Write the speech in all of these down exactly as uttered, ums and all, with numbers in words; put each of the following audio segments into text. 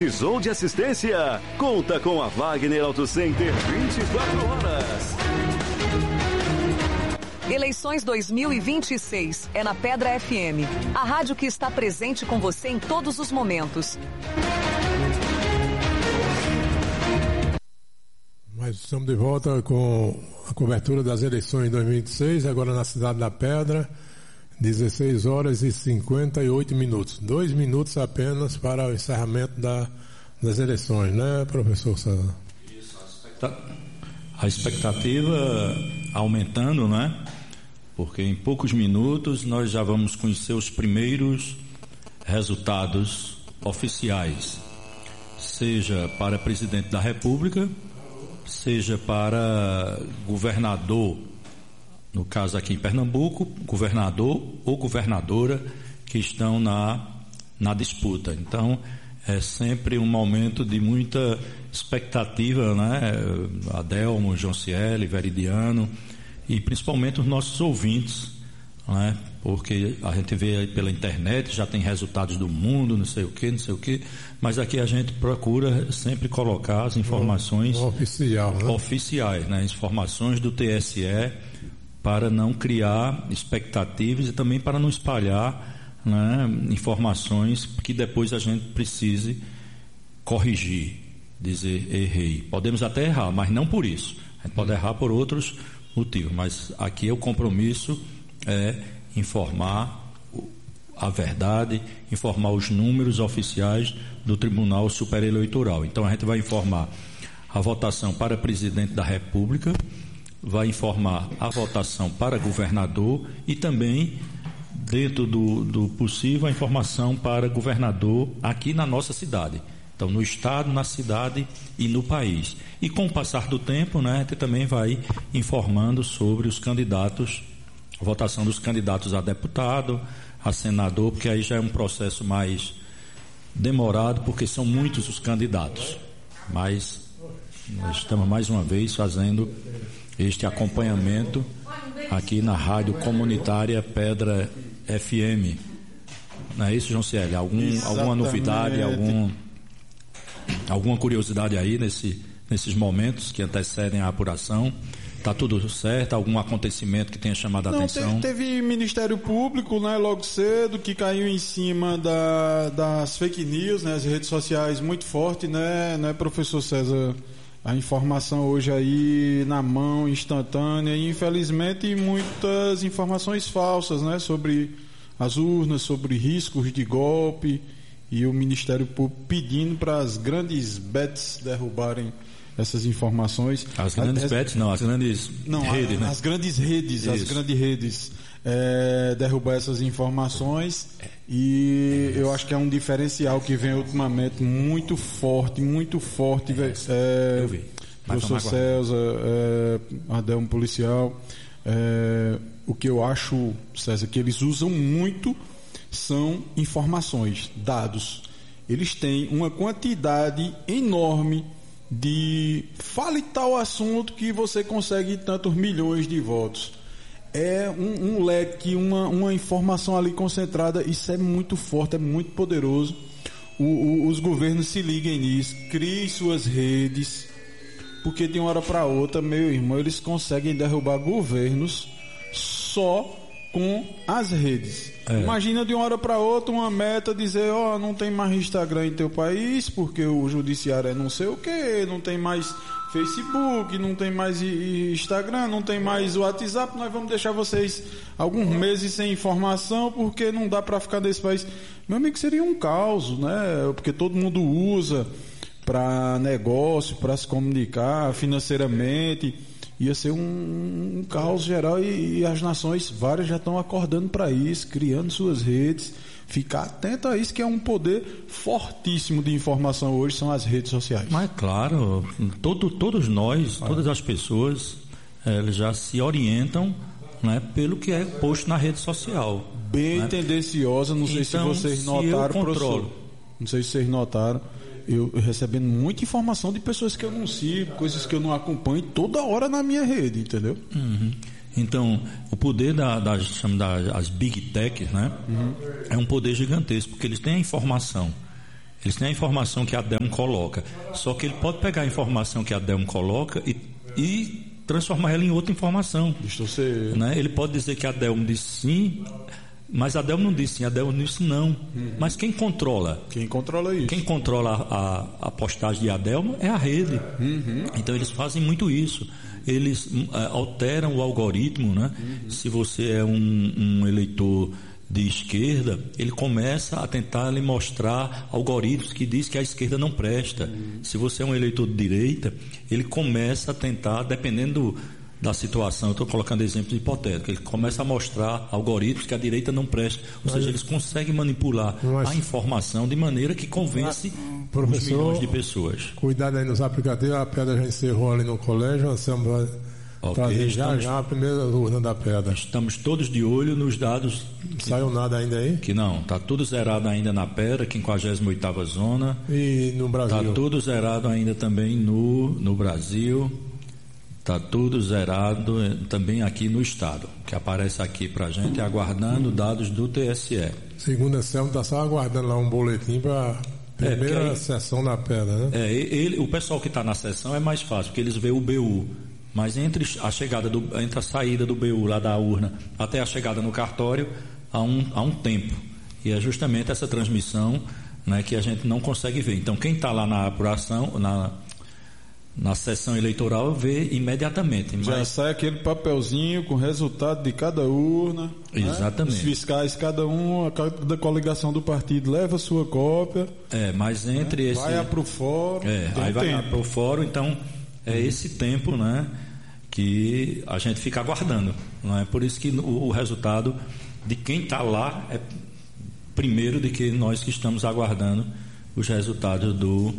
Precisou de assistência? Conta com a Wagner Auto Center vinte e quatro horas. Eleições dois mil e vinte e seis é na Pedra F M, a rádio que está presente com você em todos os momentos. Mas estamos de volta com a cobertura das eleições de dois mil e vinte e seis, agora na cidade da Pedra, dezesseis horas e cinquenta e oito minutos. Dois minutos apenas para o encerramento da, das eleições, né, professor César? Isso, a expectativa aumentando, né? Porque em poucos minutos nós já vamos conhecer os primeiros resultados oficiais, seja para presidente da República, seja para governador, no caso aqui em Pernambuco, governador ou governadora que estão na, na disputa. Então, é sempre um momento de muita expectativa, né? Adelmo, Jonciele, Veridiano, e principalmente os nossos ouvintes, né? Porque a gente vê aí pela internet, já tem resultados do mundo, não sei o que, não sei o que, mas aqui a gente procura sempre colocar as informações o, o oficial, né? oficiais, né? Informações do T S E, para não criar expectativas e também para não espalhar, né, informações que depois a gente precise corrigir, dizer errei. Podemos até errar, mas não por isso. A gente pode errar por outros motivos, mas aqui o compromisso é informar a verdade, informar os números oficiais do Tribunal Superior Eleitoral. Então a gente vai informar a votação para presidente da República, vai informar a votação para governador e também, dentro do, do possível, a informação para governador aqui na nossa cidade. Então, no estado, na cidade e no país. E com o passar do tempo, né, a gente também vai informando sobre os candidatos, a votação dos candidatos a deputado, a senador, porque aí já é um processo mais demorado, porque são muitos os candidatos. Mas nós estamos mais uma vez fazendo este acompanhamento aqui na rádio comunitária Pedra F M. Não é isso, João Cieli? Algum, alguma novidade, algum, alguma curiosidade aí nesse, nesses momentos que antecedem a apuração? Está tudo certo? Algum acontecimento que tenha chamado a Não, atenção? Teve, teve Ministério Público, né, logo cedo, que caiu em cima da, das fake news, né, as redes sociais muito forte, né, né, professor César? A informação hoje aí na mão, instantânea, e infelizmente muitas informações falsas, né, sobre as urnas, sobre riscos de golpe, e o Ministério Público pedindo para as grandes bets derrubarem essas informações. As grandes as, bets, não, as grandes não, redes, a, né? As grandes redes, Isso. as grandes redes é, derrubar essas informações, e eu acho que é um diferencial que vem ultimamente muito forte, muito forte. É, é, eu vi. Professor César, é, Adelmo policial, é, o que eu acho, César, que eles usam muito são informações, dados. Eles têm uma quantidade enorme de fale tal assunto que você consegue tantos milhões de votos. É um, um leque, uma, uma informação ali concentrada. Isso é muito forte, é muito poderoso. O, o, os governos se liguem nisso, criem suas redes, porque de uma hora para outra, meu irmão, eles conseguem derrubar governos só com as redes. É. Imagina de uma hora para outra uma meta dizer, ó, oh, não tem mais Instagram em teu país porque o judiciário é não sei o que, não tem mais Facebook, não tem mais Instagram, não tem mais WhatsApp, nós vamos deixar vocês alguns meses sem informação porque não dá para ficar nesse país. Meu amigo, seria um caos, né? Porque todo mundo usa para negócio, para se comunicar financeiramente. Ia ser um, um caos geral, e, e as nações várias já estão acordando para isso, criando suas redes. Ficar atento a isso, que é um poder fortíssimo de informação hoje, são as redes sociais. Mas claro, todo, todos nós, ah. todas as pessoas, elas já se orientam, né, pelo que é posto na rede social. Bem, né? Tendenciosa, não sei então, se vocês notaram, se professor. Não sei se vocês notaram. Eu recebendo muita informação de pessoas que eu não sigo, coisas que eu não acompanho toda hora na minha rede, entendeu? Uhum. Então, o poder da, das, chama das as Big Tech, né? Uhum. É um poder gigantesco, porque eles têm a informação. Eles têm a informação que a Adelmo coloca. Só que ele pode pegar a informação que a Adelmo coloca e, e transformar ela em outra informação. Ser... Né? Ele pode dizer que a Adelmo disse sim, mas a Adelmo não disse sim, a Adelmo disse não. Uhum. Mas quem controla? Quem controla isso? Quem controla a, a postagem de Adelmo é a rede. Uhum. Então eles fazem muito isso. Eles uh, alteram o algoritmo, né? Uhum. Se você é um, um eleitor de esquerda, ele começa a tentar lhe mostrar algoritmos que diz que a esquerda não presta. Uhum. Se você é um eleitor de direita, ele começa a tentar, dependendo da situação, eu estou colocando exemplos hipotéticos, ele começa a mostrar algoritmos que a direita não presta. Ou mas, seja, eles conseguem manipular mas, a informação de maneira que convence os milhões de pessoas. Cuidado aí nos aplicativos, a Pedra já encerrou ali no colégio, nós vai okay, trazer já estamos, já a primeira urna da Pedra. Estamos todos de olho nos dados. Que, saiu nada ainda aí? Que não, está tudo zerado ainda na Pedra, quinquagésima oitava zona. E no Brasil? Está tudo zerado ainda também no, no Brasil. Está tudo zerado também aqui no estado, que aparece aqui para a gente, aguardando dados do T S E. Segundo a Selma, está só aguardando lá um boletim para a primeira é, aí, sessão da Pedra, né? É, ele, o pessoal que está na sessão é mais fácil, porque eles veem o B U. Mas entre a chegada do, entre a saída do B U lá da urna até a chegada no cartório, há um, há um tempo. E é justamente essa transmissão, né, que a gente não consegue ver. Então, quem está lá na apuração, na Na sessão eleitoral vê imediatamente. Já mas... sai aquele papelzinho com o resultado de cada urna. Exatamente. Né? Os fiscais, cada um, a cada coligação do partido leva a sua cópia. É, mas entre né? esse. Vai para o fórum. É, aí vai para o fórum, então é uhum. esse tempo, né, que a gente fica aguardando. Não é por isso que o, o resultado de quem está lá é primeiro do que nós que estamos aguardando os resultados do.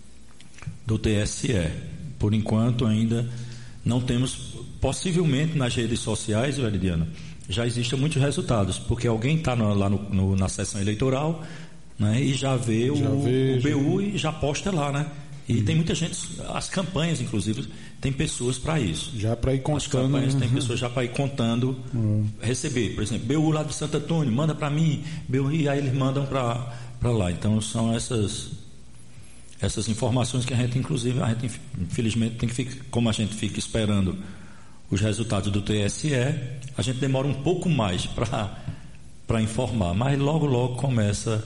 do T S E. Por enquanto ainda não temos, possivelmente nas redes sociais, Veridiano, já existem muitos resultados, porque alguém está lá no, no, na sessão eleitoral, né, e já vê já o, o B U e já posta lá, né? E uhum. tem muita gente, as campanhas inclusive, tem pessoas para isso. Já para ir contando. As campanhas uhum. tem pessoas já para ir contando, uhum. receber, por exemplo, B U lá de Santo Antônio, manda para mim, B U, e aí eles mandam para lá. Então são essas... essas informações que a gente, inclusive, a gente infelizmente tem que ficar, como a gente fica esperando os resultados do T S E, a gente demora um pouco mais para informar, mas logo, logo começa,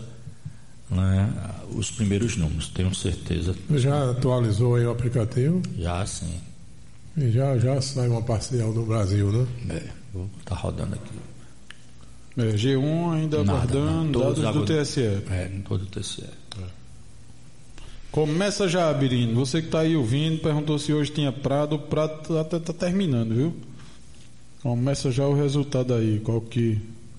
né, os primeiros números, tenho certeza. Já atualizou aí o aplicativo? Já, sim. E já, já sai uma parcial do Brasil, né? É, vou estar tá rodando aqui. É, G um ainda Nada, aguardando não, dados do T S E. É, todo o T S E. É. Começa já, Birino. Você que está aí ouvindo, perguntou se hoje tinha Prado. O Prado até está terminando, viu? Começa já o resultado aí. Qual que,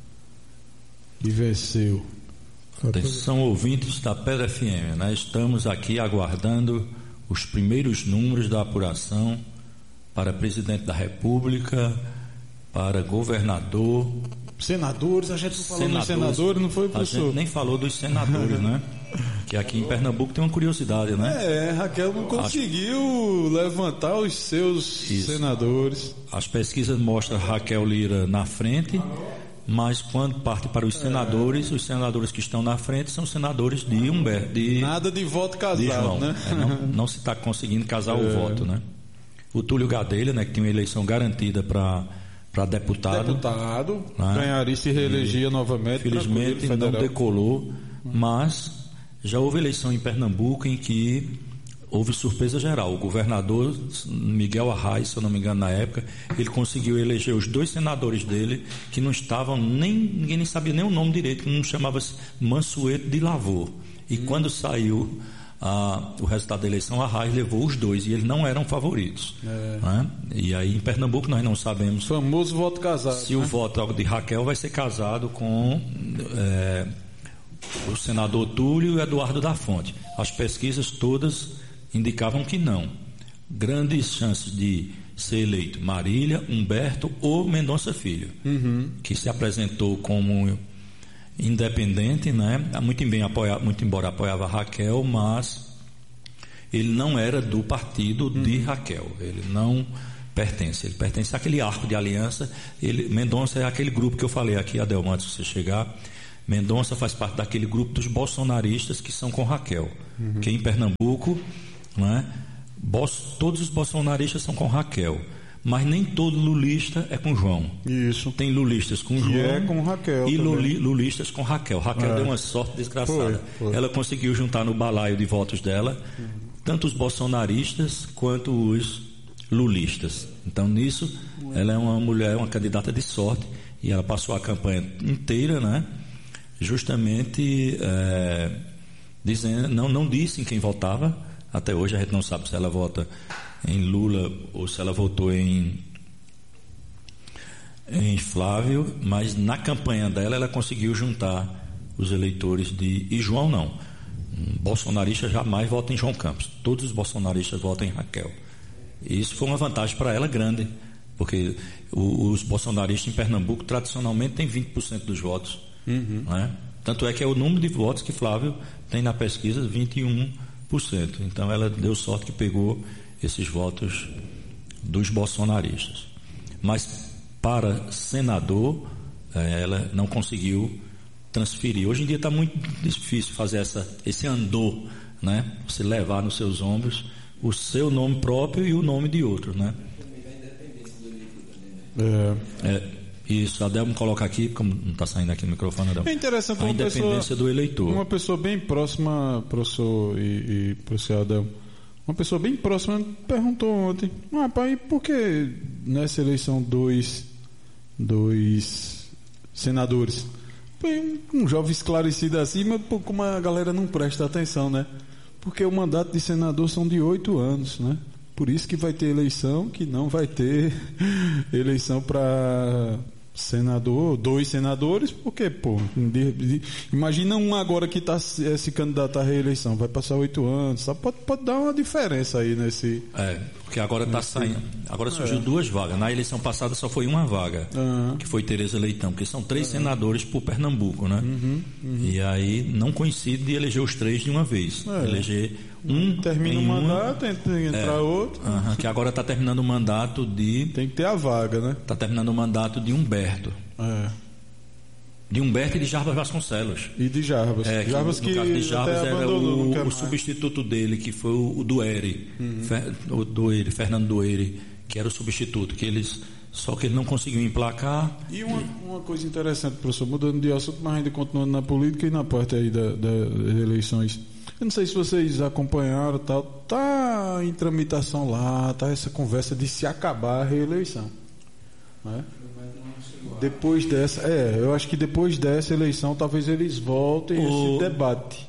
que venceu? Atenção, ouvintes da Pedra F M, né? Estamos aqui aguardando os primeiros números da apuração para presidente da República, para governador. Senadores, a gente não falou senadores, dos senadores, não foi, professor? A gente nem falou dos senadores, né? Que aqui em Pernambuco tem uma curiosidade, né? É, Raquel não conseguiu As... levantar os seus Isso. senadores. As pesquisas mostram Raquel Lira na frente, mas quando parte para os senadores, é. os senadores que estão na frente são senadores de Humberto. De, Nada de voto casado, de João, né? É, não, não se está conseguindo casar é. o voto, né? O Túlio Gadelha, né, que tem uma eleição garantida para para deputado. Deputado, né? Ganharia e se reelegia novamente. Felizmente não decolou, mas já houve eleição em Pernambuco em que houve surpresa geral. O governador Miguel Arraes, se eu não me engano na época, ele conseguiu eleger os dois senadores dele que não estavam nem, ninguém nem sabia nem o nome direito, um chamava-se Mansueto de Lavor. E hum. quando saiu Ah, o resultado da eleição, Arraes levou os dois e eles não eram favoritos, é. né? E aí em Pernambuco nós não sabemos o famoso voto casado, se né? o voto de Raquel vai ser casado com é, o senador Túlio e Eduardo da Fonte. As pesquisas todas indicavam que não. Grandes chances de ser eleito Marília, Humberto ou Mendonça Filho, uhum. que se apresentou como independente, né? Muito bem apoia, muito embora apoiava Raquel, mas ele não era do partido hum. de Raquel, ele não pertence, ele pertence àquele arco de aliança. Ele, Mendonça é aquele grupo que eu falei aqui, Adelmo, antes de você chegar, Mendonça faz parte daquele grupo dos bolsonaristas que são com Raquel. Uhum. Que em Pernambuco, não é? Todos os bolsonaristas são com Raquel. Mas nem todo lulista é com João. Isso. Tem lulistas com e João é com Raquel e luli, lulistas com Raquel. Raquel é. deu uma sorte desgraçada. Foi, foi. Ela conseguiu juntar no balaio de votos dela uhum. tanto os bolsonaristas quanto os lulistas. Então, nisso, uhum. ela é uma mulher, uma candidata de sorte, e ela passou a campanha inteira, né? Justamente é, dizendo, não, não disse em quem votava. Até hoje a gente não sabe se ela vota em Lula ou se ela votou em, em Flávio, mas na campanha dela ela conseguiu juntar os eleitores de... E João não. Um bolsonarista jamais vota em João Campos. Todos os bolsonaristas votam em Raquel. E isso foi uma vantagem para ela grande, porque o, os bolsonaristas em Pernambuco tradicionalmente têm vinte por cento dos votos. Uhum. Né? Tanto é que é o número de votos que Flávio tem na pesquisa, vinte e um por cento. Então ela deu sorte que pegou esses votos dos bolsonaristas. Mas para senador, ela não conseguiu transferir. Hoje em dia está muito difícil fazer essa, esse andor, né? Você levar nos seus ombros o seu nome próprio e o nome de outro, né? É. É, isso, Adelmo coloca aqui, como não está saindo aqui no microfone, Adelmo. É interessante, a uma independência pessoa, do eleitor. Uma pessoa bem próxima, professor e, e professor Adelmo, uma pessoa bem próxima perguntou ontem, ah, pai, por que nessa eleição dois, dois senadores? Um, um jovem esclarecido assim, mas como a galera não presta atenção, né? Porque o mandato de senador são de oito anos, né? Por isso que vai ter eleição, que não vai ter eleição para senador, dois senadores, porque, pô, imagina um agora que está se candidato à reeleição, vai passar oito anos, sabe? Pode, pode dar uma diferença aí nesse... É, porque agora está saindo, agora surgiu é. duas vagas, na eleição passada só foi uma vaga, uhum. que foi Tereza Leitão, porque são três uhum. senadores por Pernambuco, né? Uhum. Uhum. E aí não coincide de eleger os três de uma vez, é. eleger um... Termina o um mandato, tem que entrar é, outro. Uhum, que agora está terminando o mandato de... Tem que ter a vaga, né? Está terminando o mandato de Humberto. É. De Humberto e de Jarbas Vasconcelos. E de Jarbas. É, que, Jarbas no, no que caso de Jarbas era o, o substituto dele, que foi o, o Duere, uhum. Fer, o Duere, Fernando Duere, que era o substituto, que eles, só que ele não conseguiu emplacar. E uma, uma coisa interessante, professor, mudando de assunto, mas ainda continuando na política e na parte aí da, das eleições. Eu não sei se vocês acompanharam, tal, tá em tramitação lá, tá essa conversa de se acabar a reeleição, né? Depois dessa, é, eu acho que depois dessa eleição talvez eles voltem o... esse debate.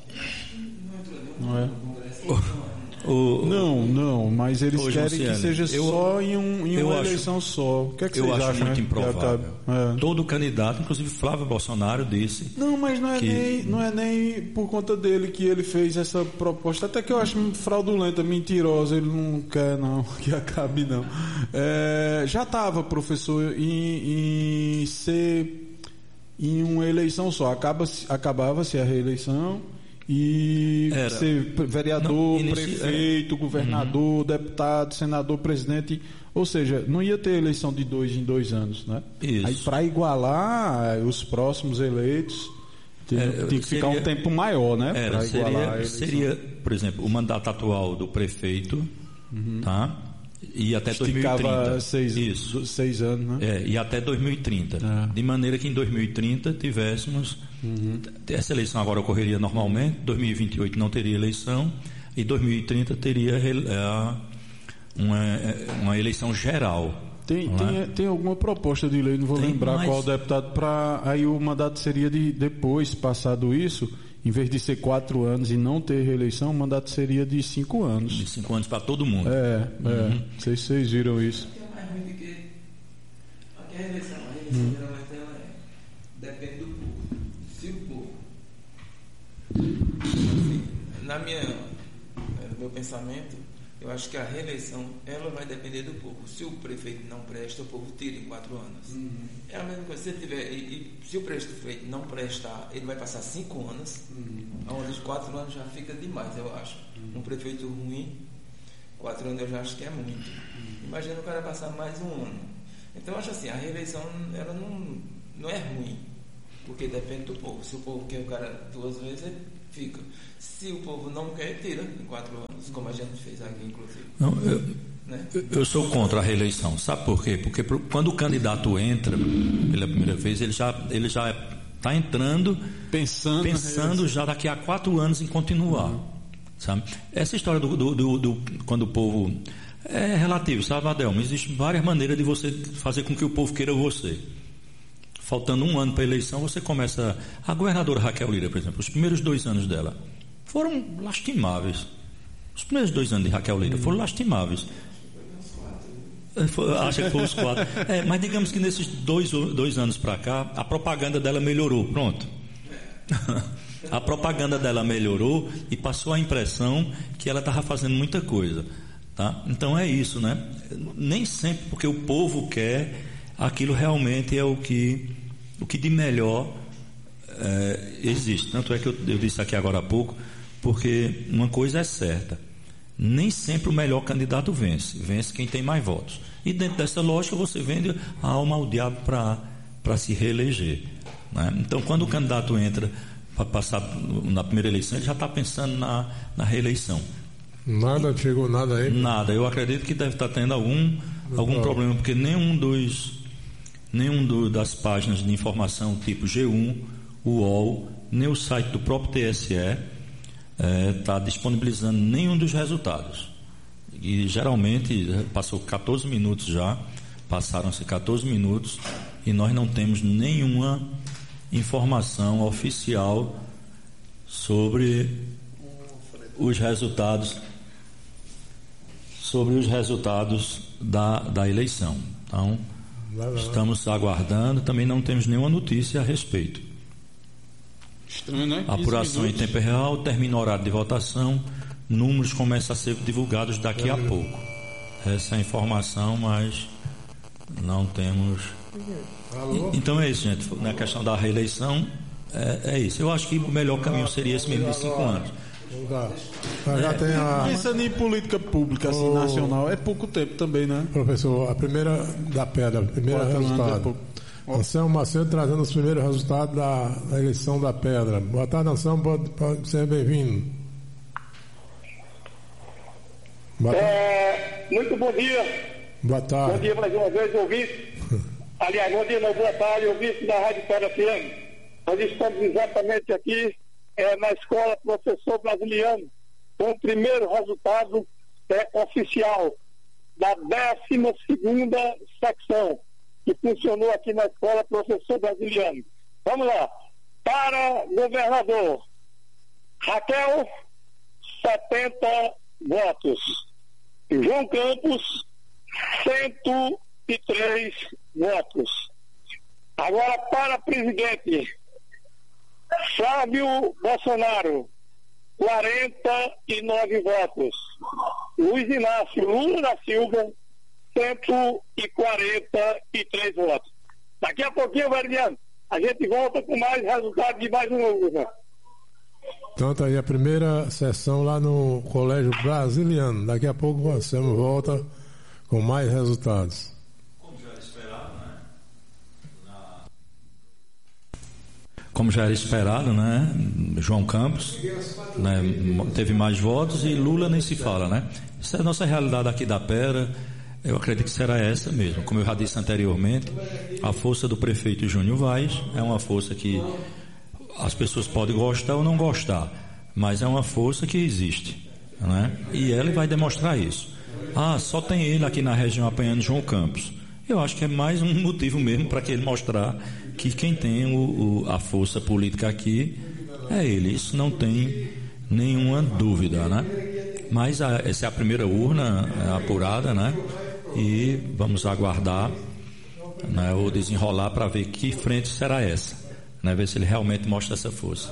Não é? O... Não, não, mas eles Ô, querem Luciano, que seja eu, só em, um, em uma acho, eleição só. O que é que eu vocês acho acham, muito né? improvável. É. Todo candidato, inclusive Flávio Bolsonaro, disse. Não, mas não é, que... nem, não é nem por conta dele que ele fez essa proposta. Até que eu acho fraudulenta, mentirosa. Ele não quer, não, que acabe, não. É, já estava, professor, em, em ser em uma eleição só. Acaba, acabava-se a reeleição. E Era. ser vereador, não, inici... prefeito, é. governador, uhum. deputado, senador, presidente, ou seja, não ia ter eleição de dois em dois anos, né? Isso. Aí para igualar os próximos eleitos tem, é, tem que seria, ficar um tempo maior, né? Era, seria, seria, por exemplo, o mandato atual do prefeito, uhum. tá? E até Esticava dois mil e trinta. Seis, Isso. seis anos, né? É, e até dois mil e trinta. É. De maneira que em dois mil e trinta tivéssemos. Uhum. Essa eleição agora ocorreria normalmente. dois mil e vinte e oito não teria eleição. E dois mil e trinta teria é, uma, uma eleição geral. Tem, tem, é? tem alguma proposta de lei, não vou tem lembrar mais... qual deputado, para. Aí o mandato seria de depois, passado isso. Em vez de ser quatro anos e não ter reeleição, o mandato seria de cinco anos. De cinco anos para todo mundo. É, é. Uhum. Não sei se vocês viram isso. O que é mais ruim do que a reeleição? A reeleição hum. geralmente ela é, depende do povo. Se o povo. Assim, na minha, no meu pensamento, eu acho que a reeleição ela vai depender do povo. Se o prefeito não presta, o povo tira em quatro anos. Uhum. É a mesma coisa. Se, ele tiver, e, e, se o prefeito não prestar, ele vai passar cinco anos, uhum. onde os quatro anos já fica demais, eu acho. Uhum. Um prefeito ruim, quatro anos eu já acho que é muito. Uhum. Imagina o cara passar mais um ano. Então eu acho assim, a reeleição ela não, não é ruim. Porque depende do povo. Se o povo quer o cara duas vezes, ele fica. Se o povo não quer, tira em quatro anos, como a gente fez aqui, inclusive. Não, eu, né? eu sou contra a reeleição. Sabe por quê? Porque quando o candidato entra pela primeira vez, ele já ele já está entrando pensando, pensando já daqui a quatro anos em continuar. Sabe? Essa história do, do, do, do quando o povo é relativo, sabe, Adelmo? Existem várias maneiras de você fazer com que o povo queira você. Faltando um ano para a eleição, você começa. A governadora Raquel Lira, por exemplo, os primeiros dois anos dela foram lastimáveis. Os primeiros dois anos de Raquel Lira foram lastimáveis. Foi, acho que foram os quatro. É, mas digamos que nesses dois, dois anos para cá, a propaganda dela melhorou. Pronto. A propaganda dela melhorou e passou a impressão que ela estava fazendo muita coisa. Tá? Então é isso, né? Nem sempre porque o povo quer, aquilo realmente é o que, o que de melhor é, existe. Tanto é que eu, eu disse aqui agora há pouco, porque uma coisa é certa, nem sempre o melhor candidato vence, vence quem tem mais votos. E dentro dessa lógica você vende a alma ao diabo para se reeleger. Né? Então quando o candidato entra para passar na primeira eleição, ele já está pensando na, na reeleição. Nada, chegou nada aí? Nada, eu acredito que deve estar tendo algum, algum problema, porque nenhum dos nenhum do, das páginas de informação tipo G um, o U O L, nem o site do próprio T S E está é, disponibilizando nenhum dos resultados. E geralmente passou catorze minutos já, passaram-se catorze minutos e nós não temos nenhuma informação oficial sobre os resultados sobre os resultados da, da eleição. Então, estamos aguardando, também não temos nenhuma notícia a respeito. Estranho, né? Apuração em tempo real, termina o horário de votação, números começam a ser divulgados daqui a pouco. Essa é a informação, mas não temos. E, então é isso, gente. Na questão da reeleição, é, é isso. Eu acho que o melhor caminho seria esse mesmo de cinco anos. Já tem a... Pensando em política pública assim, o... nacional, é pouco tempo também, né? Professor, a primeira da pedra, o primeiro Quatro resultado. É Anselmo Macedo trazendo os primeiros resultados da, da eleição da pedra. Boa tarde, Anselmo, pode, pode ser bem-vindo. É, muito bom dia. Boa tarde. Bom dia mais uma vez, ouvinte. Aliás, bom dia, não, boa tarde, ouvinte da Rádio Pedra F M. Nós estamos exatamente aqui É, na escola Professor Brasiliano, com o primeiro resultado é, oficial da décima segunda secção, que funcionou aqui na escola Professor Brasiliano. Vamos lá. Para governador, Raquel, setenta votos. João Campos, cento e três votos. Agora, para presidente, Flávio Bolsonaro, quarenta e nove votos. Luiz Inácio Lula da Silva, cento e quarenta e três votos. Daqui a pouquinho, Veridiano, a gente volta com mais resultados de mais uma urna. Então, aí a primeira sessão lá no Colégio Brasiliano. Daqui a pouco o Anselmo volta com mais resultados. Como já era esperado, né? João Campos, né? Teve mais votos e Lula nem se fala, né? Essa é a nossa realidade aqui da Pedra. Eu acredito que será essa mesmo. Como eu já disse anteriormente, a força do prefeito Júnior Vaz é uma força que as pessoas podem gostar ou não gostar, mas é uma força que existe, né? E ele vai demonstrar isso. Ah, só tem ele aqui na região apanhando João Campos. Eu acho que é mais um motivo mesmo para que ele mostrar que quem tem o, o, a força política aqui é ele. Isso não tem nenhuma dúvida, né? Mas a, essa é a primeira urna é apurada, né? E vamos aguardar, né, o desenrolar para ver que frente será essa, né? Ver se ele realmente mostra essa força.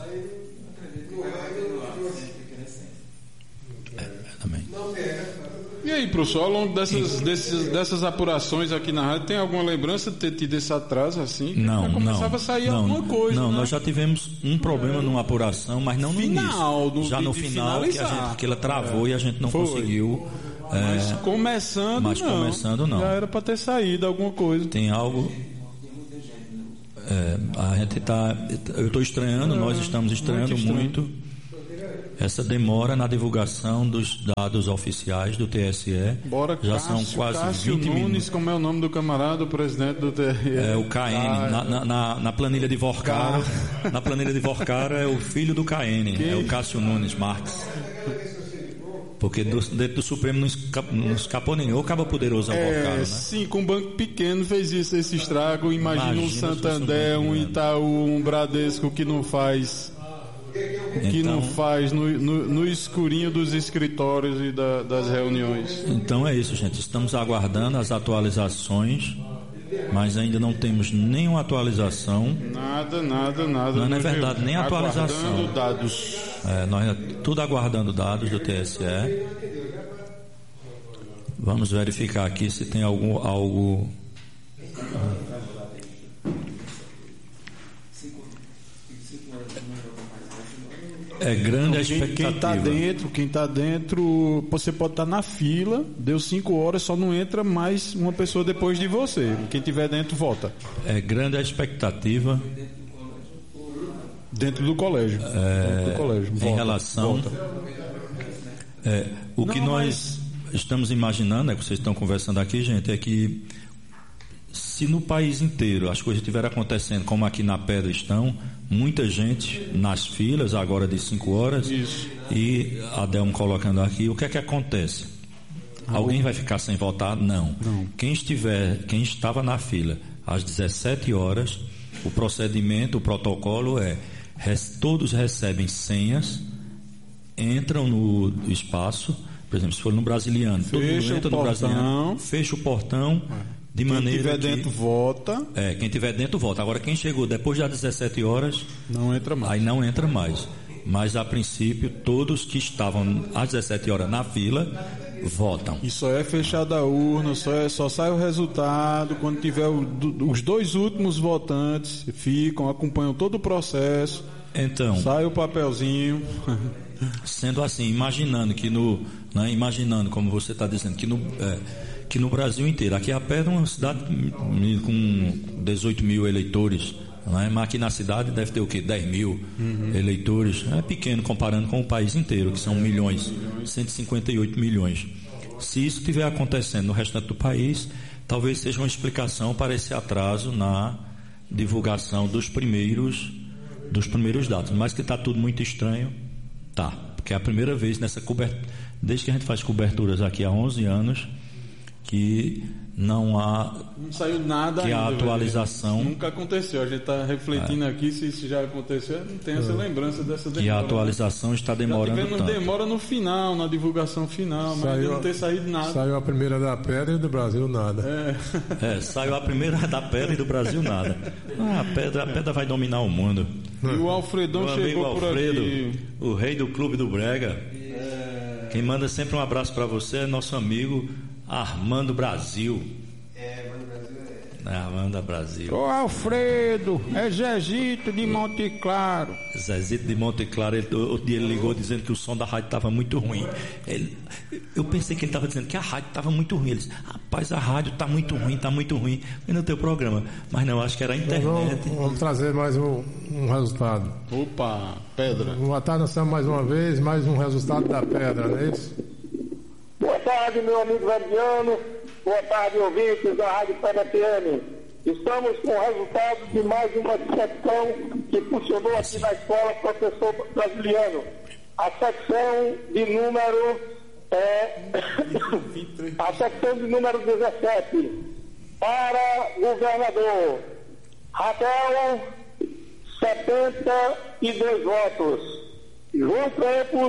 É, também. E aí, professor, ao longo dessas, desses, dessas apurações aqui na rádio, tem alguma lembrança de ter tido esse atraso assim? Não, não. Começava a sair não, alguma coisa. Não, né? nós já tivemos um problema numa apuração, mas não no final, início. No, já no final, que, a gente, que ela travou é, e a gente não foi. conseguiu. Mas é, começando, mas não. começando, não. Já era para ter saído alguma coisa. Tem algo. É, a gente tá, eu estou estranhando, é, nós estamos estranhando muito, muito essa demora na divulgação dos dados oficiais do T S E. Bora, já Cássio, são quase Cássio vinte Nunes, minutos. Como é o nome do camarada, o presidente do T S E? É o K N. Ah, na, na, na, na planilha de Vorcara, na planilha de Vorcara é o filho do K N, Quem? é o Cássio Nunes Marques. Porque do, dentro do Supremo não, escap, não escapou nenhum. O cabo poderoso é o Vorcara, é, né? Sim, com um banco pequeno fez isso, esse estrago. Imagina, Imagina um Santander, um Itaú, um Bradesco que não faz... que então, não faz no, no, no escurinho dos escritórios e da, das reuniões. Então é isso, gente. Estamos aguardando as atualizações, mas ainda não temos nenhuma atualização. Nada, nada, nada. Não, não é verdade, nem atualização. Aguardando dados. É, nós tudo aguardando dados do T S E. Vamos verificar aqui se tem algum algo. É grande a expectativa. Quem está dentro, quem está dentro, você pode estar tá na fila, deu cinco horas, só não entra mais uma pessoa depois de você. Quem estiver dentro, volta. É grande a expectativa. Dentro do colégio. É, dentro do colégio. Volta, em relação. Volta. É, o não, que nós mas... estamos imaginando, é que vocês estão conversando aqui, gente, é que se no país inteiro as coisas estiverem acontecendo como aqui na Pedra estão, muita gente nas filas agora de cinco horas. Isso. E a Delmo colocando aqui, o que é que acontece? Ah, Alguém vai ficar sem votar? Não. Não. Quem estiver, quem estava na fila às dezessete horas, o procedimento, o protocolo é, res, todos recebem senhas, entram no espaço, por exemplo, se for no Brasiliano, todo mundo entra no Brasiliano, fecha o portão. É. De quem maneira tiver que, dentro vota. É, quem tiver dentro vota. Agora quem chegou depois das dezessete horas não entra mais. Aí não entra mais. Mas a princípio todos que estavam às dezessete horas na fila votam. E só é fechada a urna, só, é, só sai o resultado quando tiver o, do, os dois últimos votantes ficam, acompanham todo o processo. Então. Sai o papelzinho. Sendo assim, imaginando que no, né, imaginando como você está dizendo que no é, que no Brasil inteiro, aqui a Pedra é uma cidade com dezoito mil eleitores, não é? Mas aqui na cidade deve ter o quê? dez mil uhum. eleitores. É pequeno comparando com o país inteiro, que são milhões, cento e cinquenta e oito milhões. Se isso estiver acontecendo no restante do país, talvez seja uma explicação para esse atraso na divulgação dos primeiros, dos primeiros dados. Mas que está tudo muito estranho, tá. Porque é a primeira vez nessa cobertura, desde que a gente faz coberturas aqui há onze anos, que não há não saiu nada que ainda, a atualização velho. Nunca aconteceu, a gente está refletindo é. aqui se isso já aconteceu, não tem essa é. lembrança dessa demora. Que a atualização está demorando já tanto. Demora no final, na divulgação final, mas saiu, não tem saído nada. Saiu a primeira da Pedra e do Brasil nada. É, é saiu a primeira da Pedra e do Brasil nada. Ah, a pedra, a pedra vai dominar o mundo. E o Alfredão Meu chegou amigo por Alfredo, aqui. O rei do Clube do Brega. É. Quem manda sempre um abraço para você é nosso amigo Armando Brasil. É, Armando Brasil é. Armando Brasil. Ô Alfredo, é Zezito de Monte Claro. Zezito de Monte Claro, ele, outro dia ele ligou dizendo que o som da rádio estava muito ruim. Ele, eu pensei que ele estava dizendo que a rádio estava muito ruim. Ele disse, rapaz, a rádio está muito ruim, está muito ruim. E no teu programa. Mas não, acho que era a internet. Vamos, vamos trazer mais um, um resultado. Opa, Pedra. Boa tarde, nós estamos mais uma vez, mais um resultado da Pedra, não é isso? Boa tarde, meu amigo Verdiano. Boa tarde, ouvintes da Rádio Pedra F M. Estamos com o resultado de mais uma secção que funcionou aqui na escola Professor Brasiliano. A secção de número é, a secção de número dezessete. Para governador, Raquel, setenta e dois votos. João Campos,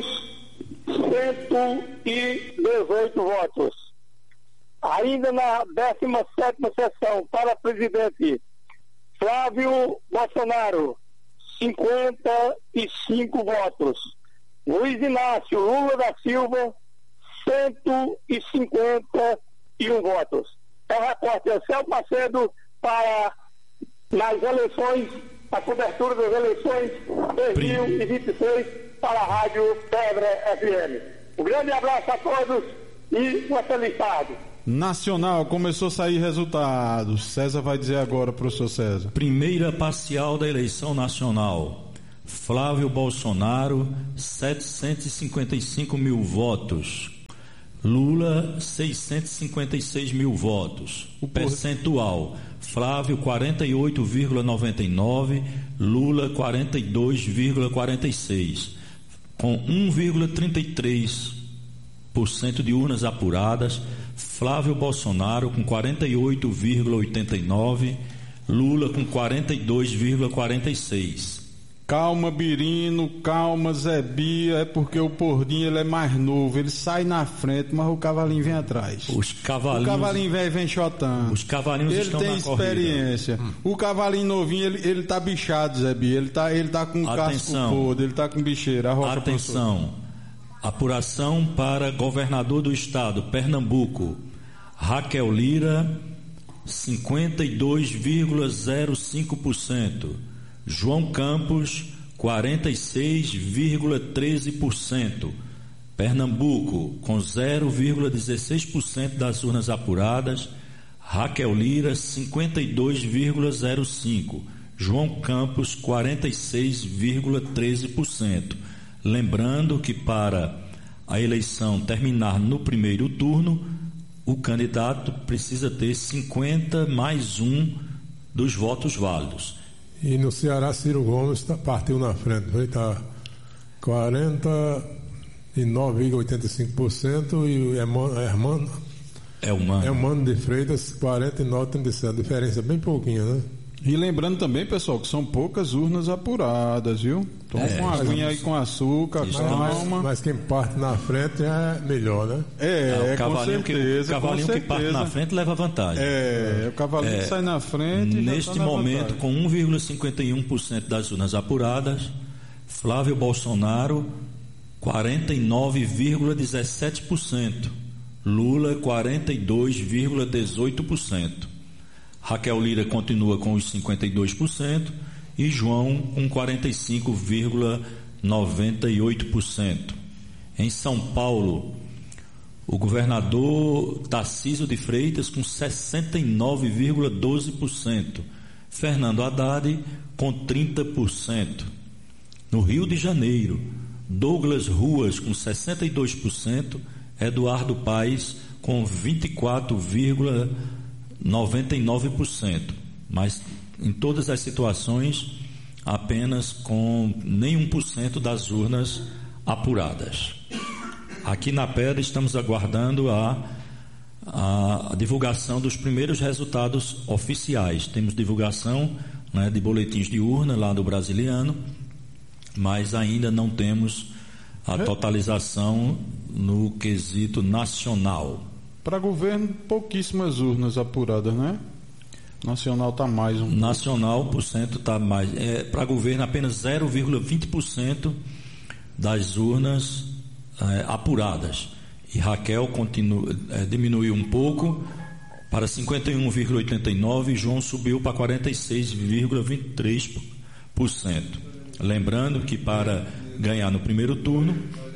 cento e dezoito votos. Ainda na décima sétima sessão, para presidente, Flávio Bolsonaro, cinquenta e cinco votos. Luiz Inácio Lula da Silva, cento e cinquenta e um votos. É o repórter Celso Macedo para, nas eleições, a cobertura das eleições dois mil e vinte e seis para a Rádio Pedra F M. Um grande abraço a todos e uma feliz tarde. Nacional, começou a sair resultados. César vai dizer agora, professor César. Primeira parcial da eleição nacional. Flávio Bolsonaro, setecentos e cinquenta e cinco mil votos. Lula, seiscentos e cinquenta e seis mil votos. O percentual: Flávio, quarenta e oito vírgula noventa e nove, Lula, quarenta e dois vírgula quarenta e seis. Com um vírgula trinta e três por cento de urnas apuradas, Flávio Bolsonaro com quarenta e oito vírgula oitenta e nove, Lula com quarenta e dois vírgula quarenta e seis. Calma, Birino, calma, Zé Bia, é porque o Pordinho ele é mais novo, ele sai na frente, mas o cavalinho vem atrás. Os cavalinhos, o cavalinho vem, vem chotando. Os cavalinhos ele estão tem na experiência. Hum. O cavalinho novinho, ele, ele tá bichado, Zé Bia, ele tá, ele tá com Atenção. casco podre, ele tá com bicheira. Rocha, Atenção, professor. Apuração para governador do estado, Pernambuco. Raquel Lira, cinquenta e dois vírgula zero cinco por cento. João Campos, quarenta e seis vírgula treze por cento. Pernambuco, com zero vírgula dezesseis por cento das urnas apuradas. Raquel Lira, cinquenta e dois vírgula zero cinco por cento. João Campos, quarenta e seis vírgula treze por cento. Lembrando que para a eleição terminar no primeiro turno, o candidato precisa ter cinquenta mais um dos votos válidos. E no Ceará, Ciro Gomes tá, partiu na frente, está quarenta e nove vírgula oitenta e cinco por cento e o Hermano, Elmano. Elmano de Freitas, quarenta e nove vírgula trinta e sete. A diferença é bem pouquinha, né? E lembrando também, pessoal, que são poucas urnas apuradas, viu? Toma é, uma aguinha aí com açúcar, calma. Mas, mas quem parte na frente é melhor, né? É, é o cavalinho, com certeza, que, o cavalinho que parte na frente leva vantagem. É, é o cavalinho é, que sai na frente. Neste já tá momento, vantagem. com um vírgula cinquenta e um por cento das urnas apuradas, Flávio Bolsonaro, quarenta e nove vírgula dezessete por cento. Lula, quarenta e dois vírgula dezoito por cento. Raquel Lira continua com os cinquenta e dois por cento e João com quarenta e cinco vírgula noventa e oito por cento. Em São Paulo, o governador Tarcísio de Freitas com sessenta e nove vírgula doze por cento. Fernando Haddad com trinta por cento. No Rio de Janeiro, Douglas Ruas com sessenta e dois por cento, Eduardo Paes com vinte e quatro vírgula noventa e nove por cento, mas em todas as situações apenas com nem um por cento das urnas apuradas. Aqui na Pedra estamos aguardando a, a, a divulgação dos primeiros resultados oficiais. Temos divulgação, né, de boletins de urna lá do Brasiliano, mas ainda não temos a totalização no quesito nacional. Para governo, pouquíssimas urnas apuradas, né? Nacional está mais um. Nacional, por cento está mais. É, para governo, apenas zero vírgula vinte por cento das urnas é, apuradas. E Raquel continua, é, diminuiu um pouco para cinquenta e um vírgula oitenta e nove por cento e João subiu para quarenta e seis vírgula vinte e três por cento. Lembrando que para ganhar no primeiro turno,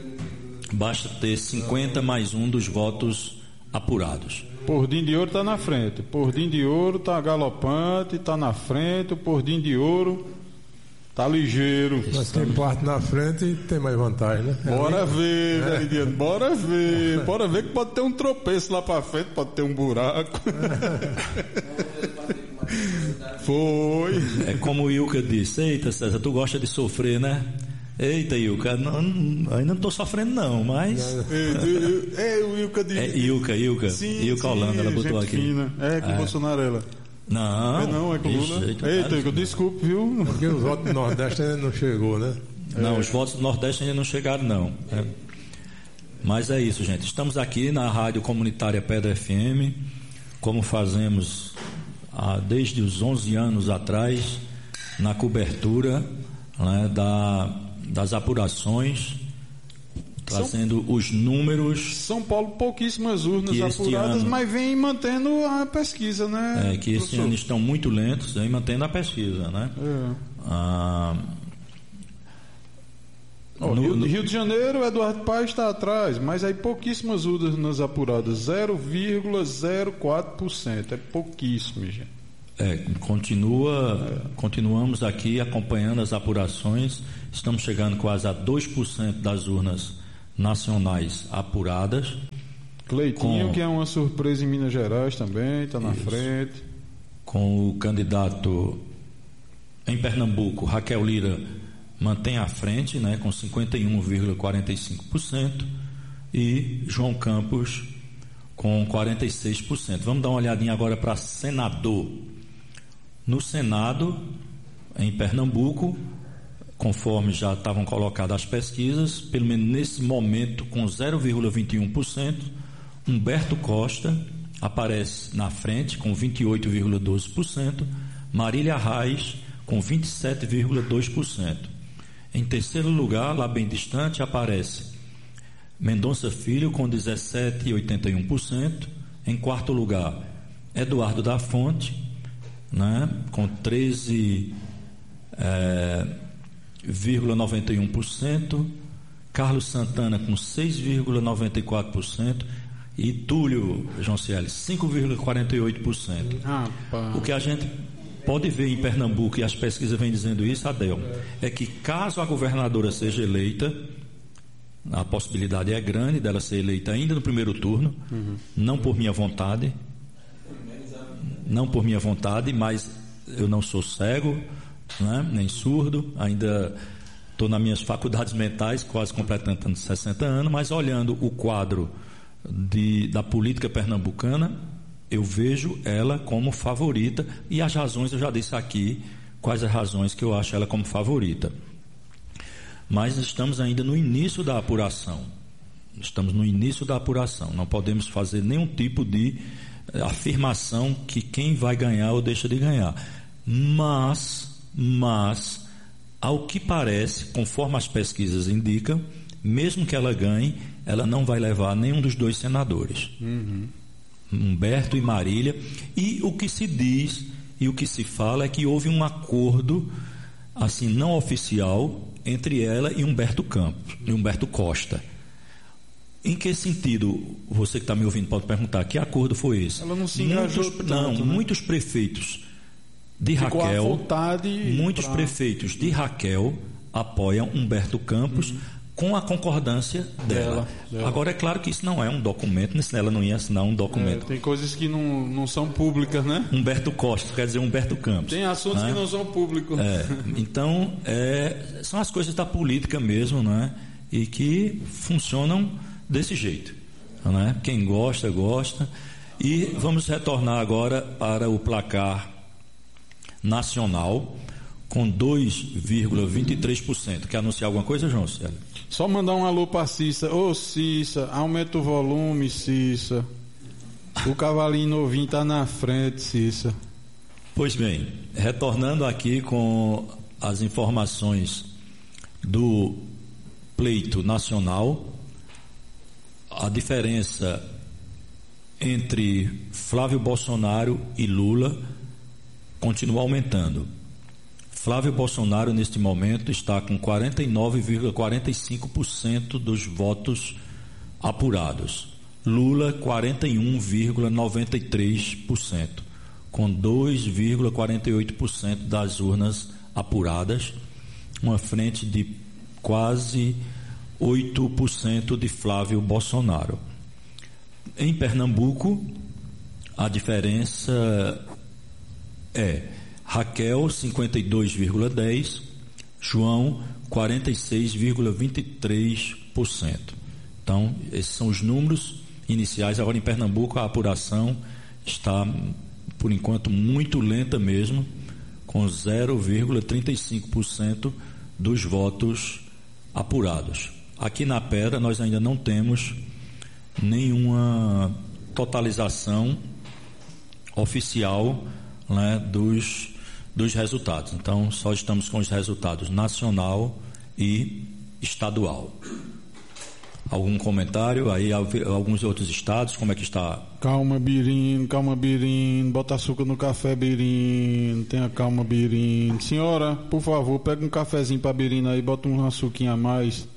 basta ter cinquenta mais um dos votos apurados. Pordinho de Ouro está na frente. Pordinho de Ouro está galopante, está na frente. O Pordinho de Ouro está ligeiro. Mas quem parte na frente tem mais vantagem, né? Bora ver, é. Veridiano, bora ver. Bora ver que pode ter um tropeço lá para frente, pode ter um buraco. Foi. É como o Ilka disse: eita, César, tu gosta de sofrer, né? Eita, Ilka, não, ainda não estou sofrendo não, mas... É, é o Ilka de... É Ilka, Ilka, sim, Ilka sim, Holanda, ela botou aqui. Fina. É com o é. Bolsonaro, ela. Não. É não, é com o Lula. Eita, Eita Ilka, desculpe, viu? Porque os votos do Nordeste ainda não chegou, né? Não, é. os votos do Nordeste ainda não chegaram, não. É. Mas é isso, gente. Estamos aqui na Rádio Comunitária Pedra F M, como fazemos ah, desde os onze anos atrás, na cobertura, né, da... das apurações, trazendo São, os números. São Paulo, pouquíssimas urnas apuradas, ano, mas vem mantendo a pesquisa, né? É, que esse professor? ano estão muito lentos, vem mantendo a pesquisa, né? É. Ah, Oh, no, Rio, no... Rio de Janeiro, Eduardo Paes está atrás, mas aí pouquíssimas urnas apuradas, zero vírgula zero quatro por cento, é pouquíssimo, gente. É, continua, é. Continuamos aqui acompanhando as apurações, estamos chegando quase a dois por cento das urnas nacionais apuradas. Cleitinho, com... que é uma surpresa em Minas Gerais também, está na frente. Com o candidato em Pernambuco, Raquel Lira, mantém à frente, né, com cinquenta e um vírgula quarenta e cinco por cento, e João Campos com quarenta e seis por cento. Vamos dar uma olhadinha agora para senador. No Senado, em Pernambuco, conforme já estavam colocadas as pesquisas, pelo menos nesse momento, com zero vírgula vinte e um por cento, Humberto Costa aparece na frente com vinte e oito vírgula doze por cento, Marília Reis com vinte e sete vírgula dois por cento. Em terceiro lugar, lá bem distante, aparece Mendonça Filho com dezessete vírgula oitenta e um por cento. Em quarto lugar, Eduardo da Fonte, né, com treze vírgula noventa e um por cento. Carlos Santana com seis vírgula noventa e quatro por cento. E Túlio Joncieli, cinco vírgula quarenta e oito por cento. Ah, o que a gente pode ver em Pernambuco, e as pesquisas vêm dizendo isso, Adel, é que caso a governadora seja eleita, a possibilidade é grande dela ser eleita ainda no primeiro turno, uhum. não por minha vontade, não por minha vontade, mas eu não sou cego, né, nem surdo, ainda estou nas minhas faculdades mentais, quase completando sessenta anos, mas olhando o quadro de, da política pernambucana, eu vejo ela como favorita, e as razões eu já disse aqui, quais as razões que eu acho ela como favorita. Mas estamos ainda no início da apuração, estamos no início da apuração, não podemos fazer nenhum tipo de afirmação que quem vai ganhar ou deixa de ganhar, mas, mas, ao que parece, conforme as pesquisas indicam, mesmo que ela ganhe, ela não vai levar nenhum dos dois senadores. Uhum. Humberto e Marília, e o que se diz e o que se fala é que houve um acordo assim não oficial entre ela e Humberto Campos, e Humberto Costa. Em que sentido, você que está me ouvindo pode perguntar, que acordo foi esse? Ela não se engajou muitos, tanto, não, né? muitos prefeitos de Ficou Raquel, à vontade muitos pra... prefeitos de Raquel apoiam Humberto Campos, uhum. com a concordância dela. dela. Agora, é claro que isso não é um documento, ela não ia assinar um documento. É, tem coisas que não, não são públicas, né? Humberto Costa, quer dizer Humberto Campos. Tem assuntos, né, que não são públicos. É, então, é, são as coisas da política mesmo, né? E que funcionam desse jeito. Né? Quem gosta, gosta. E vamos retornar agora para o placar nacional, com dois vírgula vinte e três por cento. Quer anunciar alguma coisa, João Célio? Só mandar um alô para Cissa. Ô, Cissa, aumenta o volume, Cissa. O cavalinho novinho está na frente, Cissa. Pois bem, retornando aqui com as informações do pleito nacional, a diferença entre Flávio Bolsonaro e Lula continua aumentando. Flávio Bolsonaro, neste momento, está com quarenta e nove vírgula quarenta e cinco por cento dos votos apurados. Lula, quarenta e um vírgula noventa e três por cento, com dois vírgula quarenta e oito por cento das urnas apuradas, uma frente de quase oito por cento de Flávio Bolsonaro. Em Pernambuco, a diferença é Raquel, cinquenta e dois vírgula dez por cento, João, quarenta e seis vírgula vinte e três por cento. Então, esses são os números iniciais. Agora, em Pernambuco, a apuração está, por enquanto, muito lenta mesmo, com zero vírgula trinta e cinco por cento dos votos apurados. Aqui na Pedra, nós ainda não temos nenhuma totalização oficial, né, dos, dos resultados. Então, só estamos com os resultados nacional e estadual. Algum comentário? Aí, alguns outros estados, como é que está? Calma, Birino, calma, Birino. Bota açúcar no café, Birino. Tenha calma, Birino. Senhora, por favor, pega um cafezinho para Birino aí, bota um açuquinho a mais.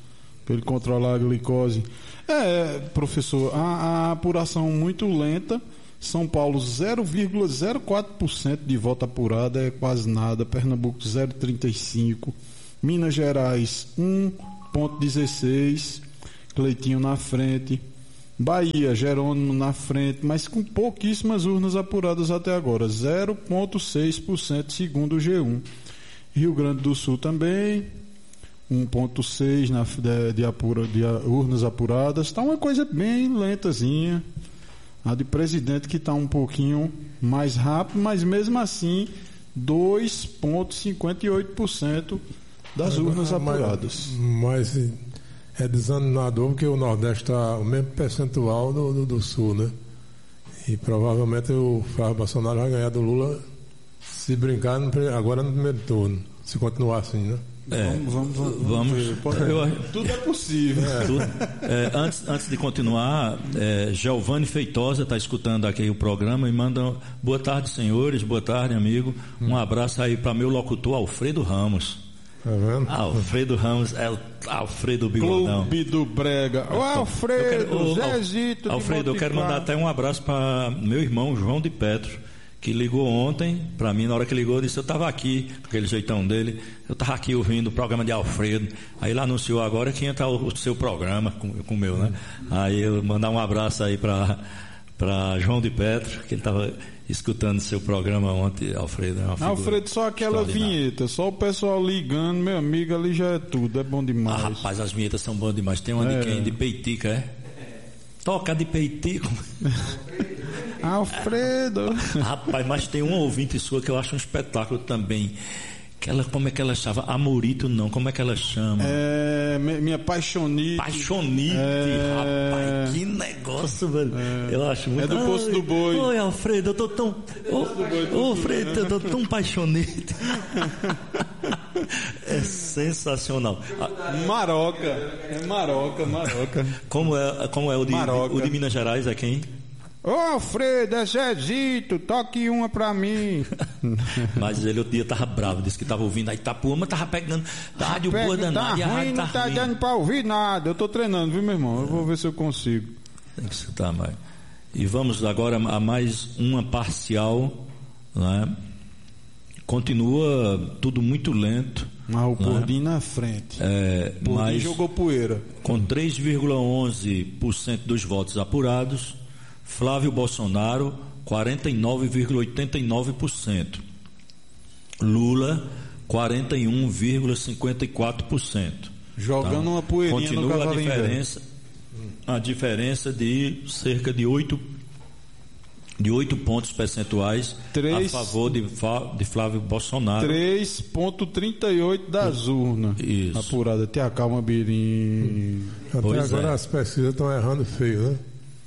para ele controlar a glicose. É, professor, a, a apuração muito lenta. São Paulo zero vírgula zero quatro por cento de voto apurado, é quase nada. Pernambuco zero vírgula trinta e cinco por cento. Minas Gerais um vírgula dezesseis por cento. Cleitinho na frente. Bahia, Jerônimo na frente, mas com pouquíssimas urnas apuradas até agora, zero vírgula seis por cento segundo o G um. Rio Grande do Sul também, um vírgula seis por cento de, de, apura, de urnas apuradas. Está uma coisa bem lentazinha. A de presidente que está um pouquinho mais rápido, mas mesmo assim dois vírgula cinquenta e oito por cento das urnas apuradas. Mas, mas é desanimador porque o Nordeste está o mesmo percentual do, do, do Sul, né? E provavelmente o Flávio Bolsonaro vai ganhar do Lula se brincar no, agora no primeiro turno, se continuar assim, né? É, vamos, vamos, vamos, vamos eu, tudo é possível. É, tudo, é, antes, antes de continuar, é, Giovanni Feitosa está escutando aqui o programa e manda boa tarde, senhores, boa tarde, amigo. Um abraço aí para meu locutor Alfredo Ramos. Tá vendo? Alfredo Ramos é o Alfredo Bigodão. Clube do Brega. O Alfredo, Zezito. Alfredo, eu quero mandar até um abraço para meu irmão João de Petro, que ligou ontem para mim. Na hora que ligou, disse: eu estava aqui, com aquele jeitão dele, eu estava aqui ouvindo o programa de Alfredo. Aí ele anunciou agora que entra o, o seu programa com, com o meu, né? Aí eu mandar um abraço aí para para João de Petro, que ele estava escutando seu programa ontem. Alfredo é uma Alfredo, só aquela vinheta, só o pessoal ligando, meu amigo, ali já é tudo, é bom demais. Ah, rapaz, as vinhetas são boas demais. Tem uma é. de quem? De Peitica, é? Toca de Peitico. Alfredo. Rapaz, mas tem uma ouvinte sua que eu acho um espetáculo também. Que ela, como é que ela chama? Amorito não, como é que ela chama? É, minha paixonite. Paixonite, é... rapaz, que negócio, velho. É, eu acho muito... É do Poço do Boi. Oi, Alfredo, eu tô tão... Ô, Alfredo, eu tô tão paixonite. É sensacional. Maroca, é Maroca, Maroca. Como é, como é o, de, o de Minas Gerais, é quem? Ô Alfredo, é Zezito, toque uma pra mim. Mas ele outro dia tava bravo, disse que tava ouvindo a Itapuama, tava pegando rádio Pega, boa danada. Tá ruim, não tá dando pra ouvir nada. Eu tô treinando, viu, meu irmão? Eu vou ver se eu consigo. Tem que escutar mais. E vamos agora a mais uma parcial, né? Continua tudo muito lento. Mas o Gordinho na frente. É, mas jogou poeira. Com três vírgula onze por cento dos votos apurados, Flávio Bolsonaro, quarenta e nove vírgula oitenta e nove por cento. Lula, quarenta e um vírgula cinquenta e quatro por cento. Jogando então, uma poeirinha continua no cavalinho. a diferença, a diferença de cerca de oito de oito pontos percentuais três, a favor de, de Flávio Bolsonaro. três vírgula trinta e oito das urnas. Isso. Apurada. Tenha calma, Birim. Até pois agora é. As pesquisas estão errando feio, né?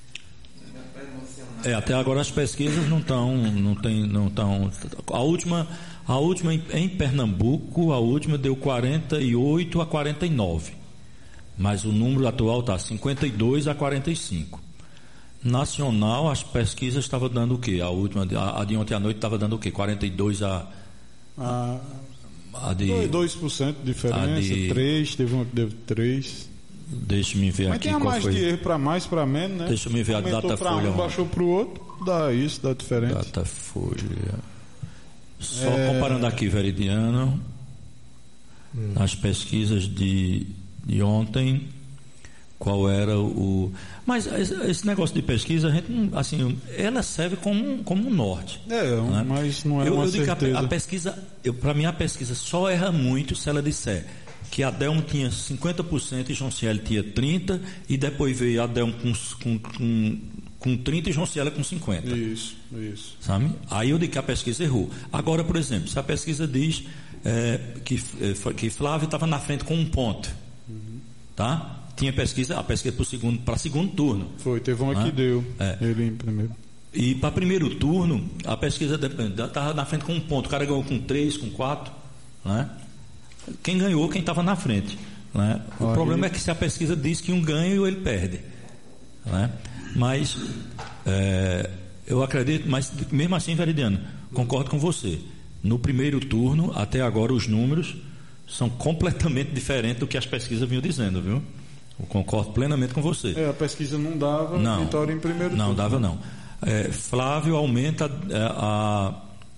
É, até agora as pesquisas não estão, não tem, não estão. A última, a última em, em Pernambuco, a última deu quarenta e oito a quarenta e nove, mas o número atual está cinquenta e dois a quarenta e cinco. Nacional, as pesquisas estavam dando o quê? A última, a, a de ontem à noite estava dando o quê? quarenta e dois a. A, a de. dois por cento de diferença, de, três, teve uma que deu três. Deixa-me ver Mas aqui. Mas tem a mais foi... de erro para mais, para menos, né? Deixa eu ver a Datafolha. Um, baixou para o outro, dá isso, dá diferente. Datafolha. Só é... comparando aqui, Veridiano, hum. as pesquisas de, de ontem, qual era o... Mas esse negócio de pesquisa, a gente, assim, ela serve como, como um norte. É, né? Mas não é eu, uma eu digo certeza. Que a, a pesquisa, para mim a pesquisa só erra muito se ela disser que a Delmo tinha cinquenta por cento e Jonciele tinha trinta por cento, e depois veio a Delmo com, com, com, com trinta por cento e Jonciele com cinquenta por cento. Isso, isso. Sabe? Aí eu digo que a pesquisa errou. Agora, por exemplo, se a pesquisa diz é, que, é, que Flávio estava na frente com um ponto, uhum. tá? Tinha pesquisa, a pesquisa para segundo, para segundo turno. Foi, teve uma né? que deu, é. ele em primeiro. E para primeiro turno, a pesquisa estava na frente com um ponto, o cara ganhou com três, com quatro, né? Quem ganhou, quem estava na frente, né? O Olha, problema ele... é que se a pesquisa diz que um ganha, ele perde, né? Mas é, eu acredito, mas mesmo assim, Veridiano, concordo com você. No primeiro turno, até agora, os números são completamente diferentes do que as pesquisas vinham dizendo, viu? Eu concordo plenamente com você. É, a pesquisa não dava não, vitória em primeiro turno. Não, dava não. É, Flávio aumenta é, a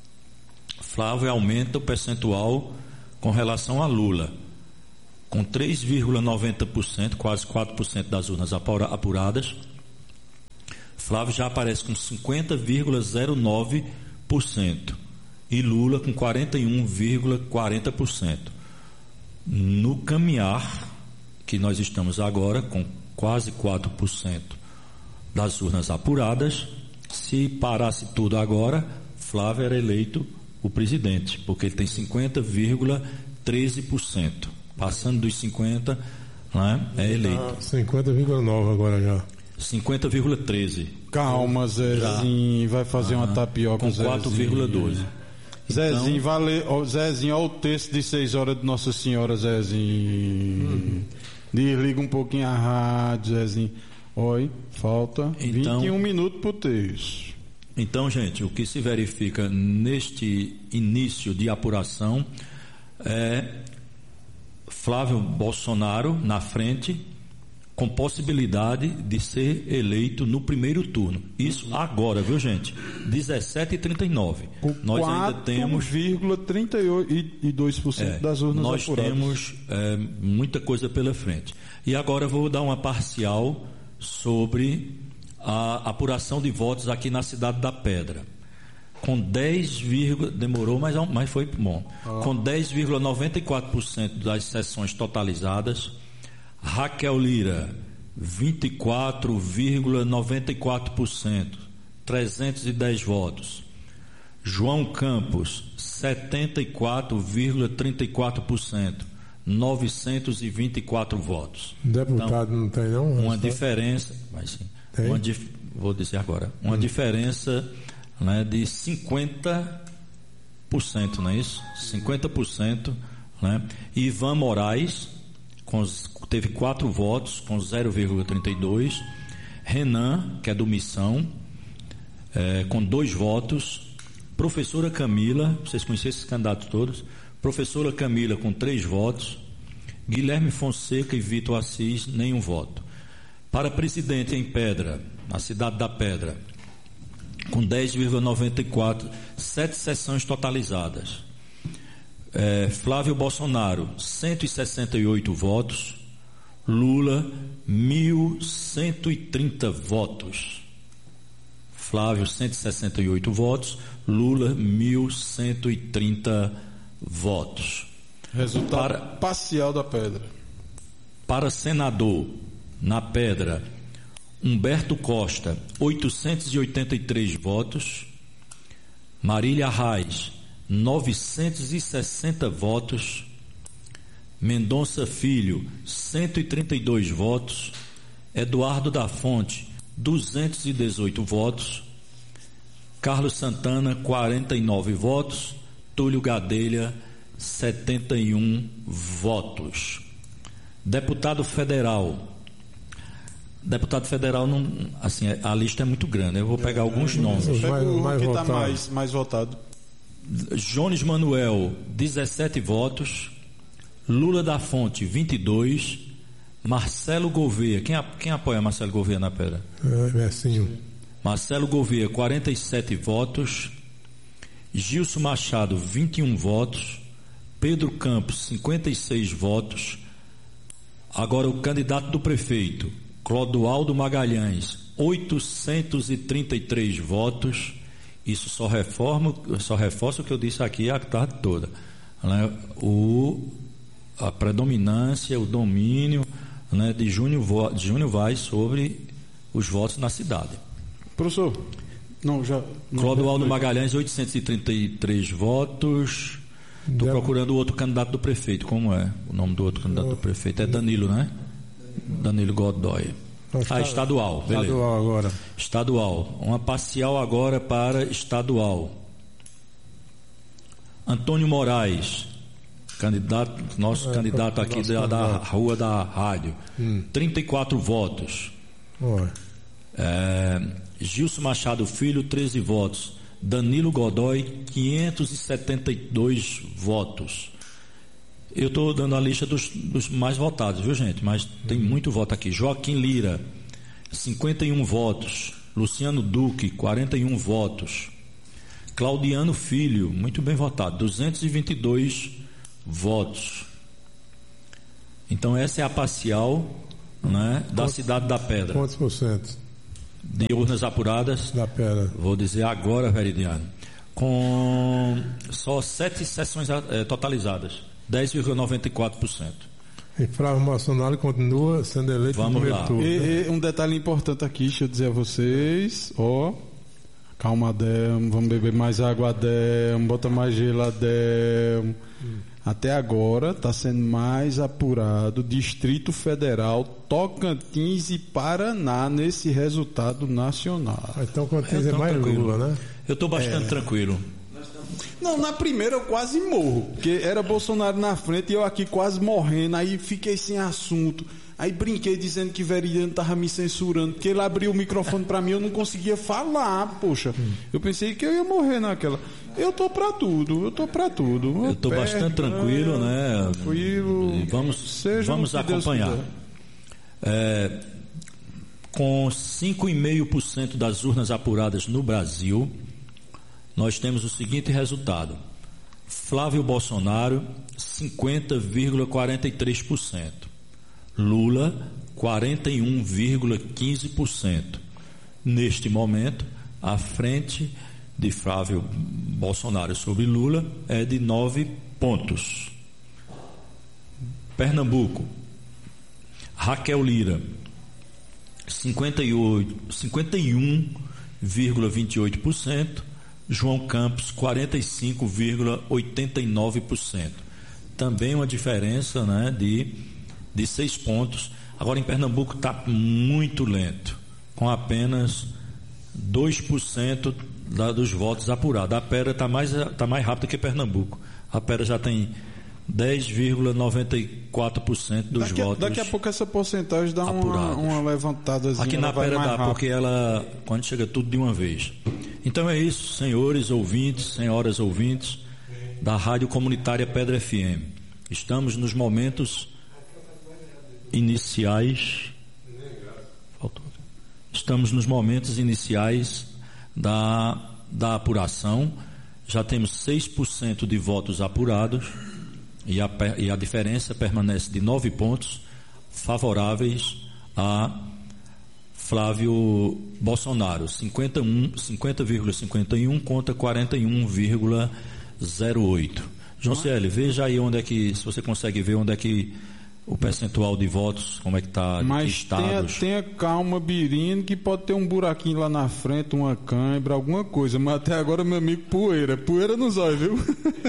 Flávio aumenta o percentual com relação a Lula, com três vírgula noventa por cento, quase quatro por cento das urnas apuradas. Flávio já aparece com cinquenta vírgula zero nove por cento e Lula com quarenta e um vírgula quarenta por cento. No caminhar que nós estamos agora, com quase quatro por cento das urnas apuradas, se parasse tudo agora, Flávio era eleito o presidente, porque ele tem cinquenta vírgula treze por cento. Passando dos cinquenta, né, é eleito. cinquenta vírgula nove agora já. cinquenta vírgula treze. Calma, Zezinho, vai fazer ah, uma tapioca com quatro vírgula doze. Zezinho, então, vale, ó, Zezinho, olha o texto de seis horas de Nossa Senhora, Zezinho. Uhum. Desliga um pouquinho a rádio, Zezinho. Oi, falta então, vinte e um minutos para o texto. Então, gente, o que se verifica neste início de apuração é Flávio Bolsonaro na frente, com possibilidade de ser eleito no primeiro turno. Isso agora, viu, gente? dezessete e trinta e nove. Com nós ainda temos quatro vírgula trinta e dois por cento é, das urnas nós apuradas. Nós temos é, muita coisa pela frente. E agora eu vou dar uma parcial sobre a apuração de votos aqui na Cidade da Pedra. Com dez, demorou, mas, mas foi bom. Ah. Com dez vírgula noventa e quatro por cento das sessões totalizadas, Raquel Lira, vinte e quatro vírgula noventa e quatro por cento, trezentos e dez votos. João Campos, setenta e quatro vírgula trinta e quatro por cento, novecentos e vinte e quatro votos. Deputado então, não tem não? Uma diferença, mas sim, uma, vou dizer agora, uma hum. diferença, né, de cinquenta por cento, não é isso? cinquenta por cento, né? Ivan Moraes, com, teve quatro votos, com zero vírgula trinta e dois. Renan, que é do Missão, é, com dois votos. Professora Camila, vocês conhecem esses candidatos todos? Professora Camila, com três votos. Guilherme Fonseca e Vitor Assis, nenhum voto. Para presidente em Pedra, na Cidade da Pedra, com dez vírgula noventa e quatro, sete sessões totalizadas. É, Flávio Bolsonaro, cento e sessenta e oito votos. Lula, mil cento e trinta votos. Flávio, cento e sessenta e oito votos. Lula, mil cento e trinta votos. Resultado para, parcial da Pedra. Para senador, na Pedra, Humberto Costa, oitocentos e oitenta e três votos. Marília Reis, novecentos e sessenta votos. Mendonça Filho, cento e trinta e dois votos. Eduardo da Fonte, duzentos e dezoito votos. Carlos Santana, quarenta e nove votos. Túlio Gadelha, setenta e um votos. Deputado federal. Deputado federal, não, assim, a lista é muito grande. Eu vou pegar alguns nomes. Pega o que está mais, mais votado. Jones Manuel, dezessete votos. Lula da Fonte, vinte e dois. Marcelo Gouveia, quem, quem apoia Marcelo Gouveia na Pedra? É, é sim. Marcelo Gouveia, quarenta e sete votos. Gilson Machado, vinte e um votos. Pedro Campos, cinquenta e seis votos. Agora o candidato do prefeito, Clodoaldo Magalhães, oitocentos e trinta e três votos. Isso só reforma, só reforça o que eu disse aqui a tarde toda, né? O, a predominância, o domínio, né, de Júnior, de Júnior Vaz sobre os votos na cidade. Professor, não, já... Não Clodoaldo Magalhães, oitocentos e trinta e três votos. Estou procurando o outro candidato do prefeito. Como é o nome do outro candidato do prefeito? É Danilo, né? Danilo Godoy. Ah, estadual. Beleza. Estadual agora. Estadual. Uma parcial agora para estadual. Antônio Moraes, candidato, nosso é, candidato aqui da, da Rua da Rádio. Hum. trinta e quatro votos. É, Gilson Machado Filho, treze votos. Danilo Godoy, quinhentos e setenta e dois votos. Eu estou dando a lista dos, dos mais votados, viu, gente? Mas tem muito voto aqui. Joaquim Lira, cinquenta e um votos. Luciano Duque, quarenta e um votos. Claudiano Filho, muito bem votado, duzentos e vinte e dois votos. Então essa é a parcial, né, da Quantos, cidade da Pedra. Quantos por cento? De urnas apuradas? Da Pedra. Vou dizer agora, Veridiano. Com só sete sessões é, totalizadas, dez vírgula noventa e quatro por cento. E Flávio Bolsonaro continua sendo eleito Vamos no primeiro lá. turno. E, e um detalhe importante aqui, deixa eu dizer a vocês, ó, calma, Adelmo, vamos beber mais água, Adelmo, bota mais gelo, Adelmo. Hum. Até agora está sendo mais apurado Distrito Federal, Tocantins e Paraná nesse resultado nacional. Então Tocantins é mais tranquilo. Lula, né? Eu estou bastante é. tranquilo. Não, na primeira eu quase morro, porque era Bolsonaro na frente e eu aqui quase morrendo, aí fiquei sem assunto. Aí brinquei dizendo que Veridiano estava me censurando, porque ele abriu o microfone para mim, eu não conseguia falar, poxa. Hum. Eu pensei que eu ia morrer naquela. Eu tô para tudo, eu tô para tudo. Eu tô bastante tranquilo, né? Tranquilo. Vamos, vamos acompanhar. É, com cinco vírgula cinco por cento das urnas apuradas no Brasil, nós temos o seguinte resultado: Flávio Bolsonaro, cinquenta vírgula quarenta e três por cento. Lula, quarenta e um vírgula quinze por cento. Neste momento, a frente de Flávio Bolsonaro sobre Lula é de nove pontos. Pernambuco, Raquel Lira, cinquenta e um vírgula vinte e oito por cento. João Campos, quarenta e cinco vírgula oitenta e nove por cento. Também uma diferença, né, de, de seis pontos. Agora em Pernambuco está muito lento, com apenas dois por cento da, dos votos apurados. A Pera está mais, tá mais rápida que Pernambuco. A Pera já tem dez vírgula noventa e quatro por cento dos daqui, votos. Daqui a pouco essa porcentagem dá uma, uma levantadazinha. Aqui na Pera dá, rápido. Porque ela, quando chega tudo de uma vez. Então é isso, senhores ouvintes, senhoras ouvintes da Rádio Comunitária Pedra F M. Estamos nos momentos iniciais. Estamos nos momentos iniciais da, da apuração. Já temos seis por cento de votos apurados e a, e a diferença permanece de nove pontos favoráveis a Flávio Bolsonaro, cinquenta vírgula cinquenta e um contra quarenta e um vírgula zero oito. João Cieli, veja aí onde é que, se você consegue ver onde é que o percentual de votos, como é que está, de que estados. Mas tenha, tenha calma, Birino, que pode ter um buraquinho lá na frente, uma cãibra, alguma coisa, mas até agora, meu amigo, poeira, poeira nos olhos, viu?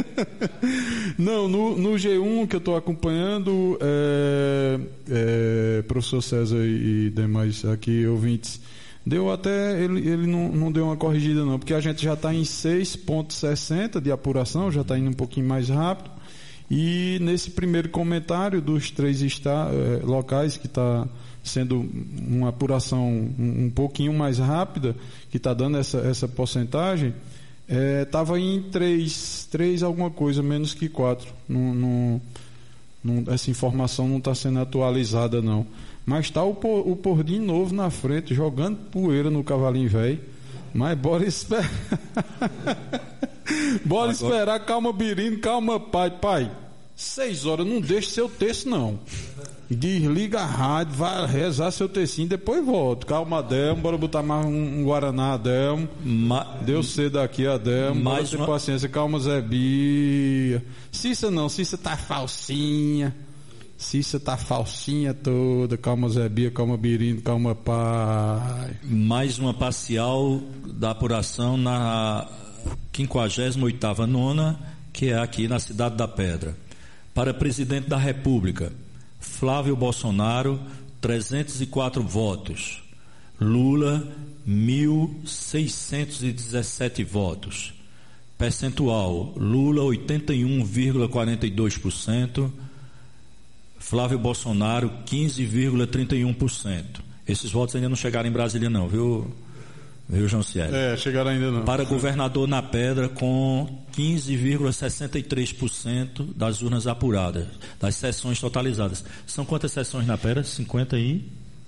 Não, no, no G um que eu estou acompanhando, é, é, professor César e demais aqui ouvintes, deu até, ele, ele não, não deu uma corrigida não, porque a gente já está em seis vírgula sessenta de apuração, já está indo um pouquinho mais rápido. E nesse primeiro comentário dos três esta, eh, locais, que está sendo uma apuração um, um pouquinho mais rápida, que está dando essa, essa porcentagem, estava eh, em três, três alguma coisa, menos que quatro. Não, não, não, essa informação não está sendo atualizada, não. Mas está o, o Pordim novo na frente, jogando poeira no cavalinho velho. Mas bora esperar. Bora Agora... esperar, calma, Birino, calma, pai, pai. Seis horas, não deixe seu texto, não. Desliga a rádio, vai rezar seu textinho, depois volta. Calma, Adelmo, bora botar mais um, um Guaraná, Adelmo. Ma... Deu cedo aqui, Adelmo. Bora ter uma... paciência, calma, Zé Bia. Cissa não, Cissa tá falsinha. Cissa tá falsinha toda. Calma, Zé Bia, calma, Birino, calma, pai. Mais uma parcial da apuração na quinquagésima oitava nona, que é aqui na Cidade da Pedra. Para presidente da República, Flávio Bolsonaro, trezentos e quatro votos. Lula, mil seiscentos e dezessete votos. Percentual, Lula, oitenta e um vírgula quarenta e dois por cento. Flávio Bolsonaro, quinze vírgula trinta e um por cento. Esses votos ainda não chegaram em Brasília não, viu, Viu, João Cielo? É, chegaram ainda não. Para governador na Pedra com quinze vírgula sessenta e três por cento das urnas apuradas, das sessões totalizadas. São quantas sessões na Pedra? cinquenta e...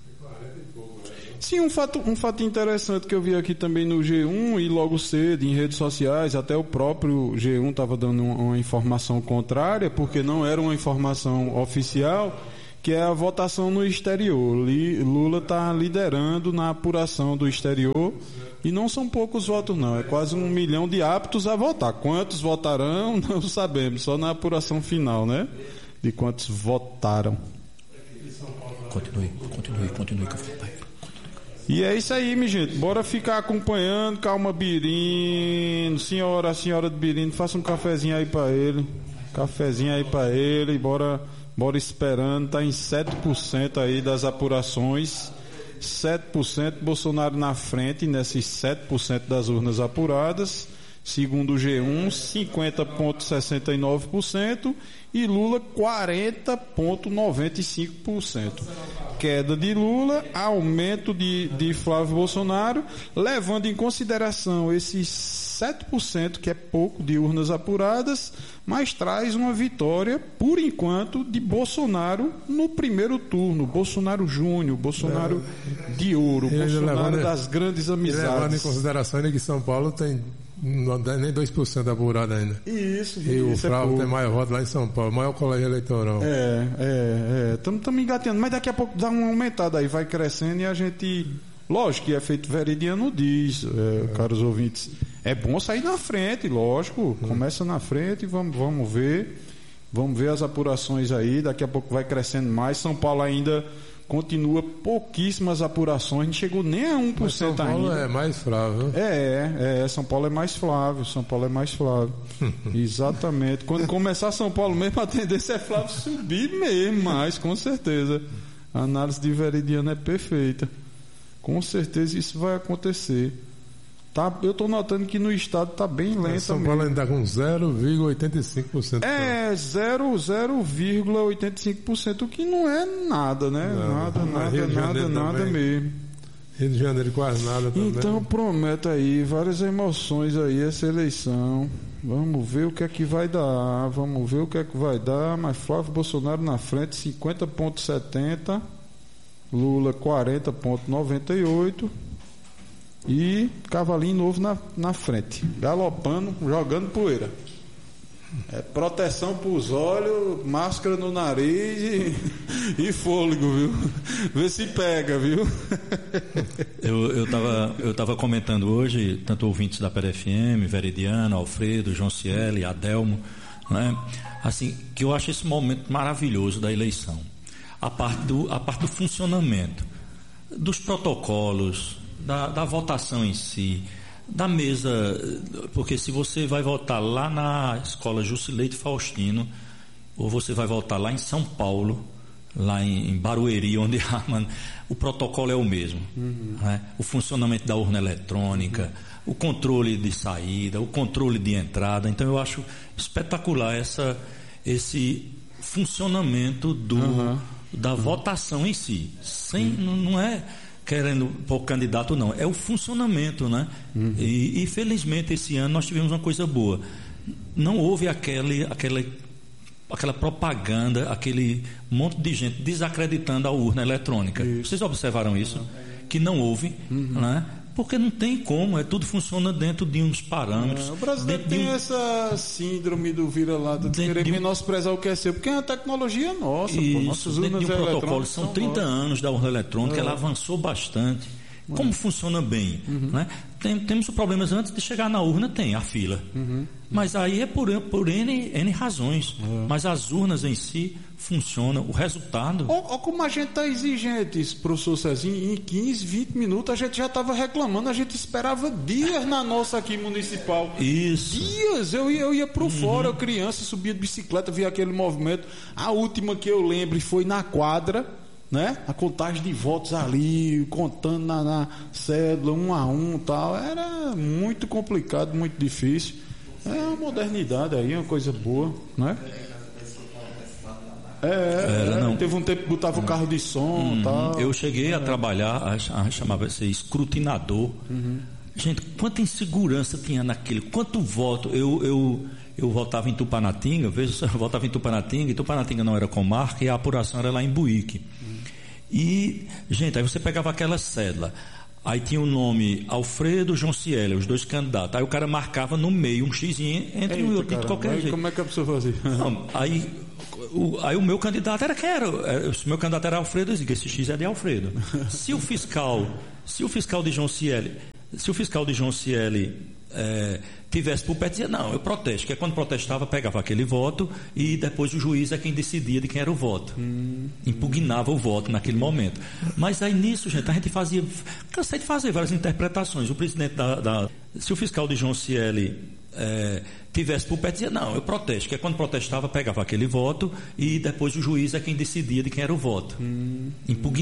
Sim, um fato, um fato interessante que eu vi aqui também no G um e logo cedo em redes sociais, até o próprio G um estava dando uma informação contrária, porque não era uma informação oficial, que é a votação no exterior. Lula está liderando na apuração do exterior e não são poucos votos não, é quase um milhão de aptos a votar. Quantos votarão, não sabemos, só na apuração final, né? De quantos votaram. Continue, continue, continue que eu vou, pai. E é isso aí, minha gente. Bora ficar acompanhando. Calma, Birino. Senhora, senhora de Birino, faça um cafezinho aí pra ele. Cafezinho aí pra ele. Bora, bora esperando. Tá em sete por cento aí das apurações. sete por cento Bolsonaro na frente nesses sete por cento das urnas apuradas. Segundo o G um, cinquenta vírgula sessenta e nove por cento e Lula quarenta vírgula noventa e cinco por cento. Queda de Lula, aumento de, de Flávio Bolsonaro, levando em consideração esses sete por cento, que é pouco, de urnas apuradas, mas traz uma vitória, por enquanto, de Bolsonaro no primeiro turno. Bolsonaro Júnior, Bolsonaro é, de ouro, Bolsonaro levando, das grandes amizades. Levando em consideração que São Paulo tem não dá nem dois por cento apurado ainda. Isso, E isso o Flávio é tem mais votos lá em São Paulo, maior colégio eleitoral. É, é, é. Estamos engateando, mas daqui a pouco dá uma aumentada aí, vai crescendo e a gente. Lógico que é feito veridiano diz, é, é. caros ouvintes. É bom sair na frente, lógico. Hum. Começa na frente e vamos, vamos ver. Vamos ver as apurações aí, daqui a pouco vai crescendo mais. São Paulo ainda continua pouquíssimas apurações, não chegou nem a um por cento ainda. São Paulo é mais Flávio. É, é, São Paulo é mais Flávio, São Paulo é mais Flávio. Exatamente. Quando começar São Paulo mesmo, a tendência é Flávio subir mesmo, mas com certeza. A análise de Veridiano é perfeita. Com certeza isso vai acontecer. Tá, eu estou notando que no estado está bem lento. São Paulo ainda está com zero vírgula oitenta e cinco por cento. É, zero vírgula oitenta e cinco por cento, o que não é nada, né? Não, nada, nada, nada, nada mesmo. Rio de Janeiro quase nada também. Então prometo aí várias emoções aí essa eleição. Vamos ver o que é que vai dar. Vamos ver o que é que vai dar. Mas Flávio Bolsonaro na frente, cinquenta vírgula setenta. Lula quarenta vírgula noventa e oito. E cavalinho novo na, na frente, galopando, jogando poeira. É, proteção para os olhos, máscara no nariz e, e fôlego, viu? Vê se pega, viu? Eu eu estava eu tava comentando hoje, tanto ouvintes da P E R F M, Veridiano, Alfredo, João Cieli, Adelmo, né? Assim, que eu acho esse momento maravilhoso da eleição. A parte do, a parte do funcionamento, dos protocolos, Da, da votação em si, da mesa, porque se você vai votar lá na escola Jusileide Faustino, ou você vai votar lá em São Paulo, lá em, em Barueri, onde há, mano, o protocolo é o mesmo. Uhum. Né? O funcionamento da urna eletrônica, uhum. o controle de saída, o controle de entrada. Então eu acho espetacular essa, esse funcionamento do, uhum. da uhum. votação em si. Sem, uhum. não é querendo para o candidato, não, é o funcionamento, né? Uhum. E, e felizmente esse ano nós tivemos uma coisa boa. Não houve aquele, aquele, aquela propaganda, aquele monte de gente desacreditando a urna eletrônica. Isso. Vocês observaram isso? Que não houve, uhum. né? Porque não tem como, é, tudo funciona dentro de uns parâmetros. É, o brasileiro tem um, essa síndrome do vira-lata de querer de um, menosprezar o que é seu, porque é uma tecnologia nossa. Isso, pô, nossas dentro urnas de um protocolo, são trinta anos da urna eletrônica, é. ela avançou bastante. Como é. funciona bem? Uhum. Né? Tem, temos problemas antes de chegar na urna, tem a fila. Uhum. Mas aí é por, por N, N razões. Uhum. Mas as urnas em si funcionam, o resultado... Olha como a gente está exigente, professor Cezinho, em quinze, vinte minutos a gente já estava reclamando, a gente esperava dias na nossa aqui municipal. Isso. Dias, eu ia, eu ia para uhum. fora, eu criança, subia de bicicleta, via aquele movimento. A última que eu lembro foi na quadra, né? A contagem de votos ali, contando na, na cédula, um a um e tal. Era muito complicado, muito difícil. É uma modernidade aí, uma coisa boa, né? É, era, não. Teve um tempo que botava o carro de som e uhum. tal. Eu cheguei a trabalhar, a, a, chamava-se escrutinador. Uhum. Gente, quanta insegurança tinha naquele, quanto voto. Eu, eu, eu votava em Tupanatinga, veja, eu votava em Tupanatinga, e Tupanatinga não era comarca, e a apuração era lá em Buíque. Uhum. E, gente, aí você pegava aquela cédula, aí tinha o nome Alfredo, João Cielo, os dois candidatos, aí o cara marcava no meio um xizinho entre Eita, um e outro, de qualquer aí, jeito. Como é que a pessoa fazia? Não, aí, o, aí o meu candidato era quem era? O meu candidato era Alfredo, eu disse, esse X é de Alfredo. Se o fiscal, se o fiscal de João Cielo, se o fiscal de João Cielo é, tivesse por perto, dizia, não, eu protesto, que é quando protestava, pegava aquele voto e depois o juiz é quem decidia de quem era o voto. Hum, Impugnava hum. o voto naquele momento. Mas aí nisso, gente, a gente fazia, cansei de fazer várias interpretações. O presidente da, da se o fiscal de João Cielo é, tivesse por perto, dizia, não, eu protesto, que é quando protestava, pegava aquele voto e depois o juiz é quem decidia de quem era o voto. Hum, Impugnava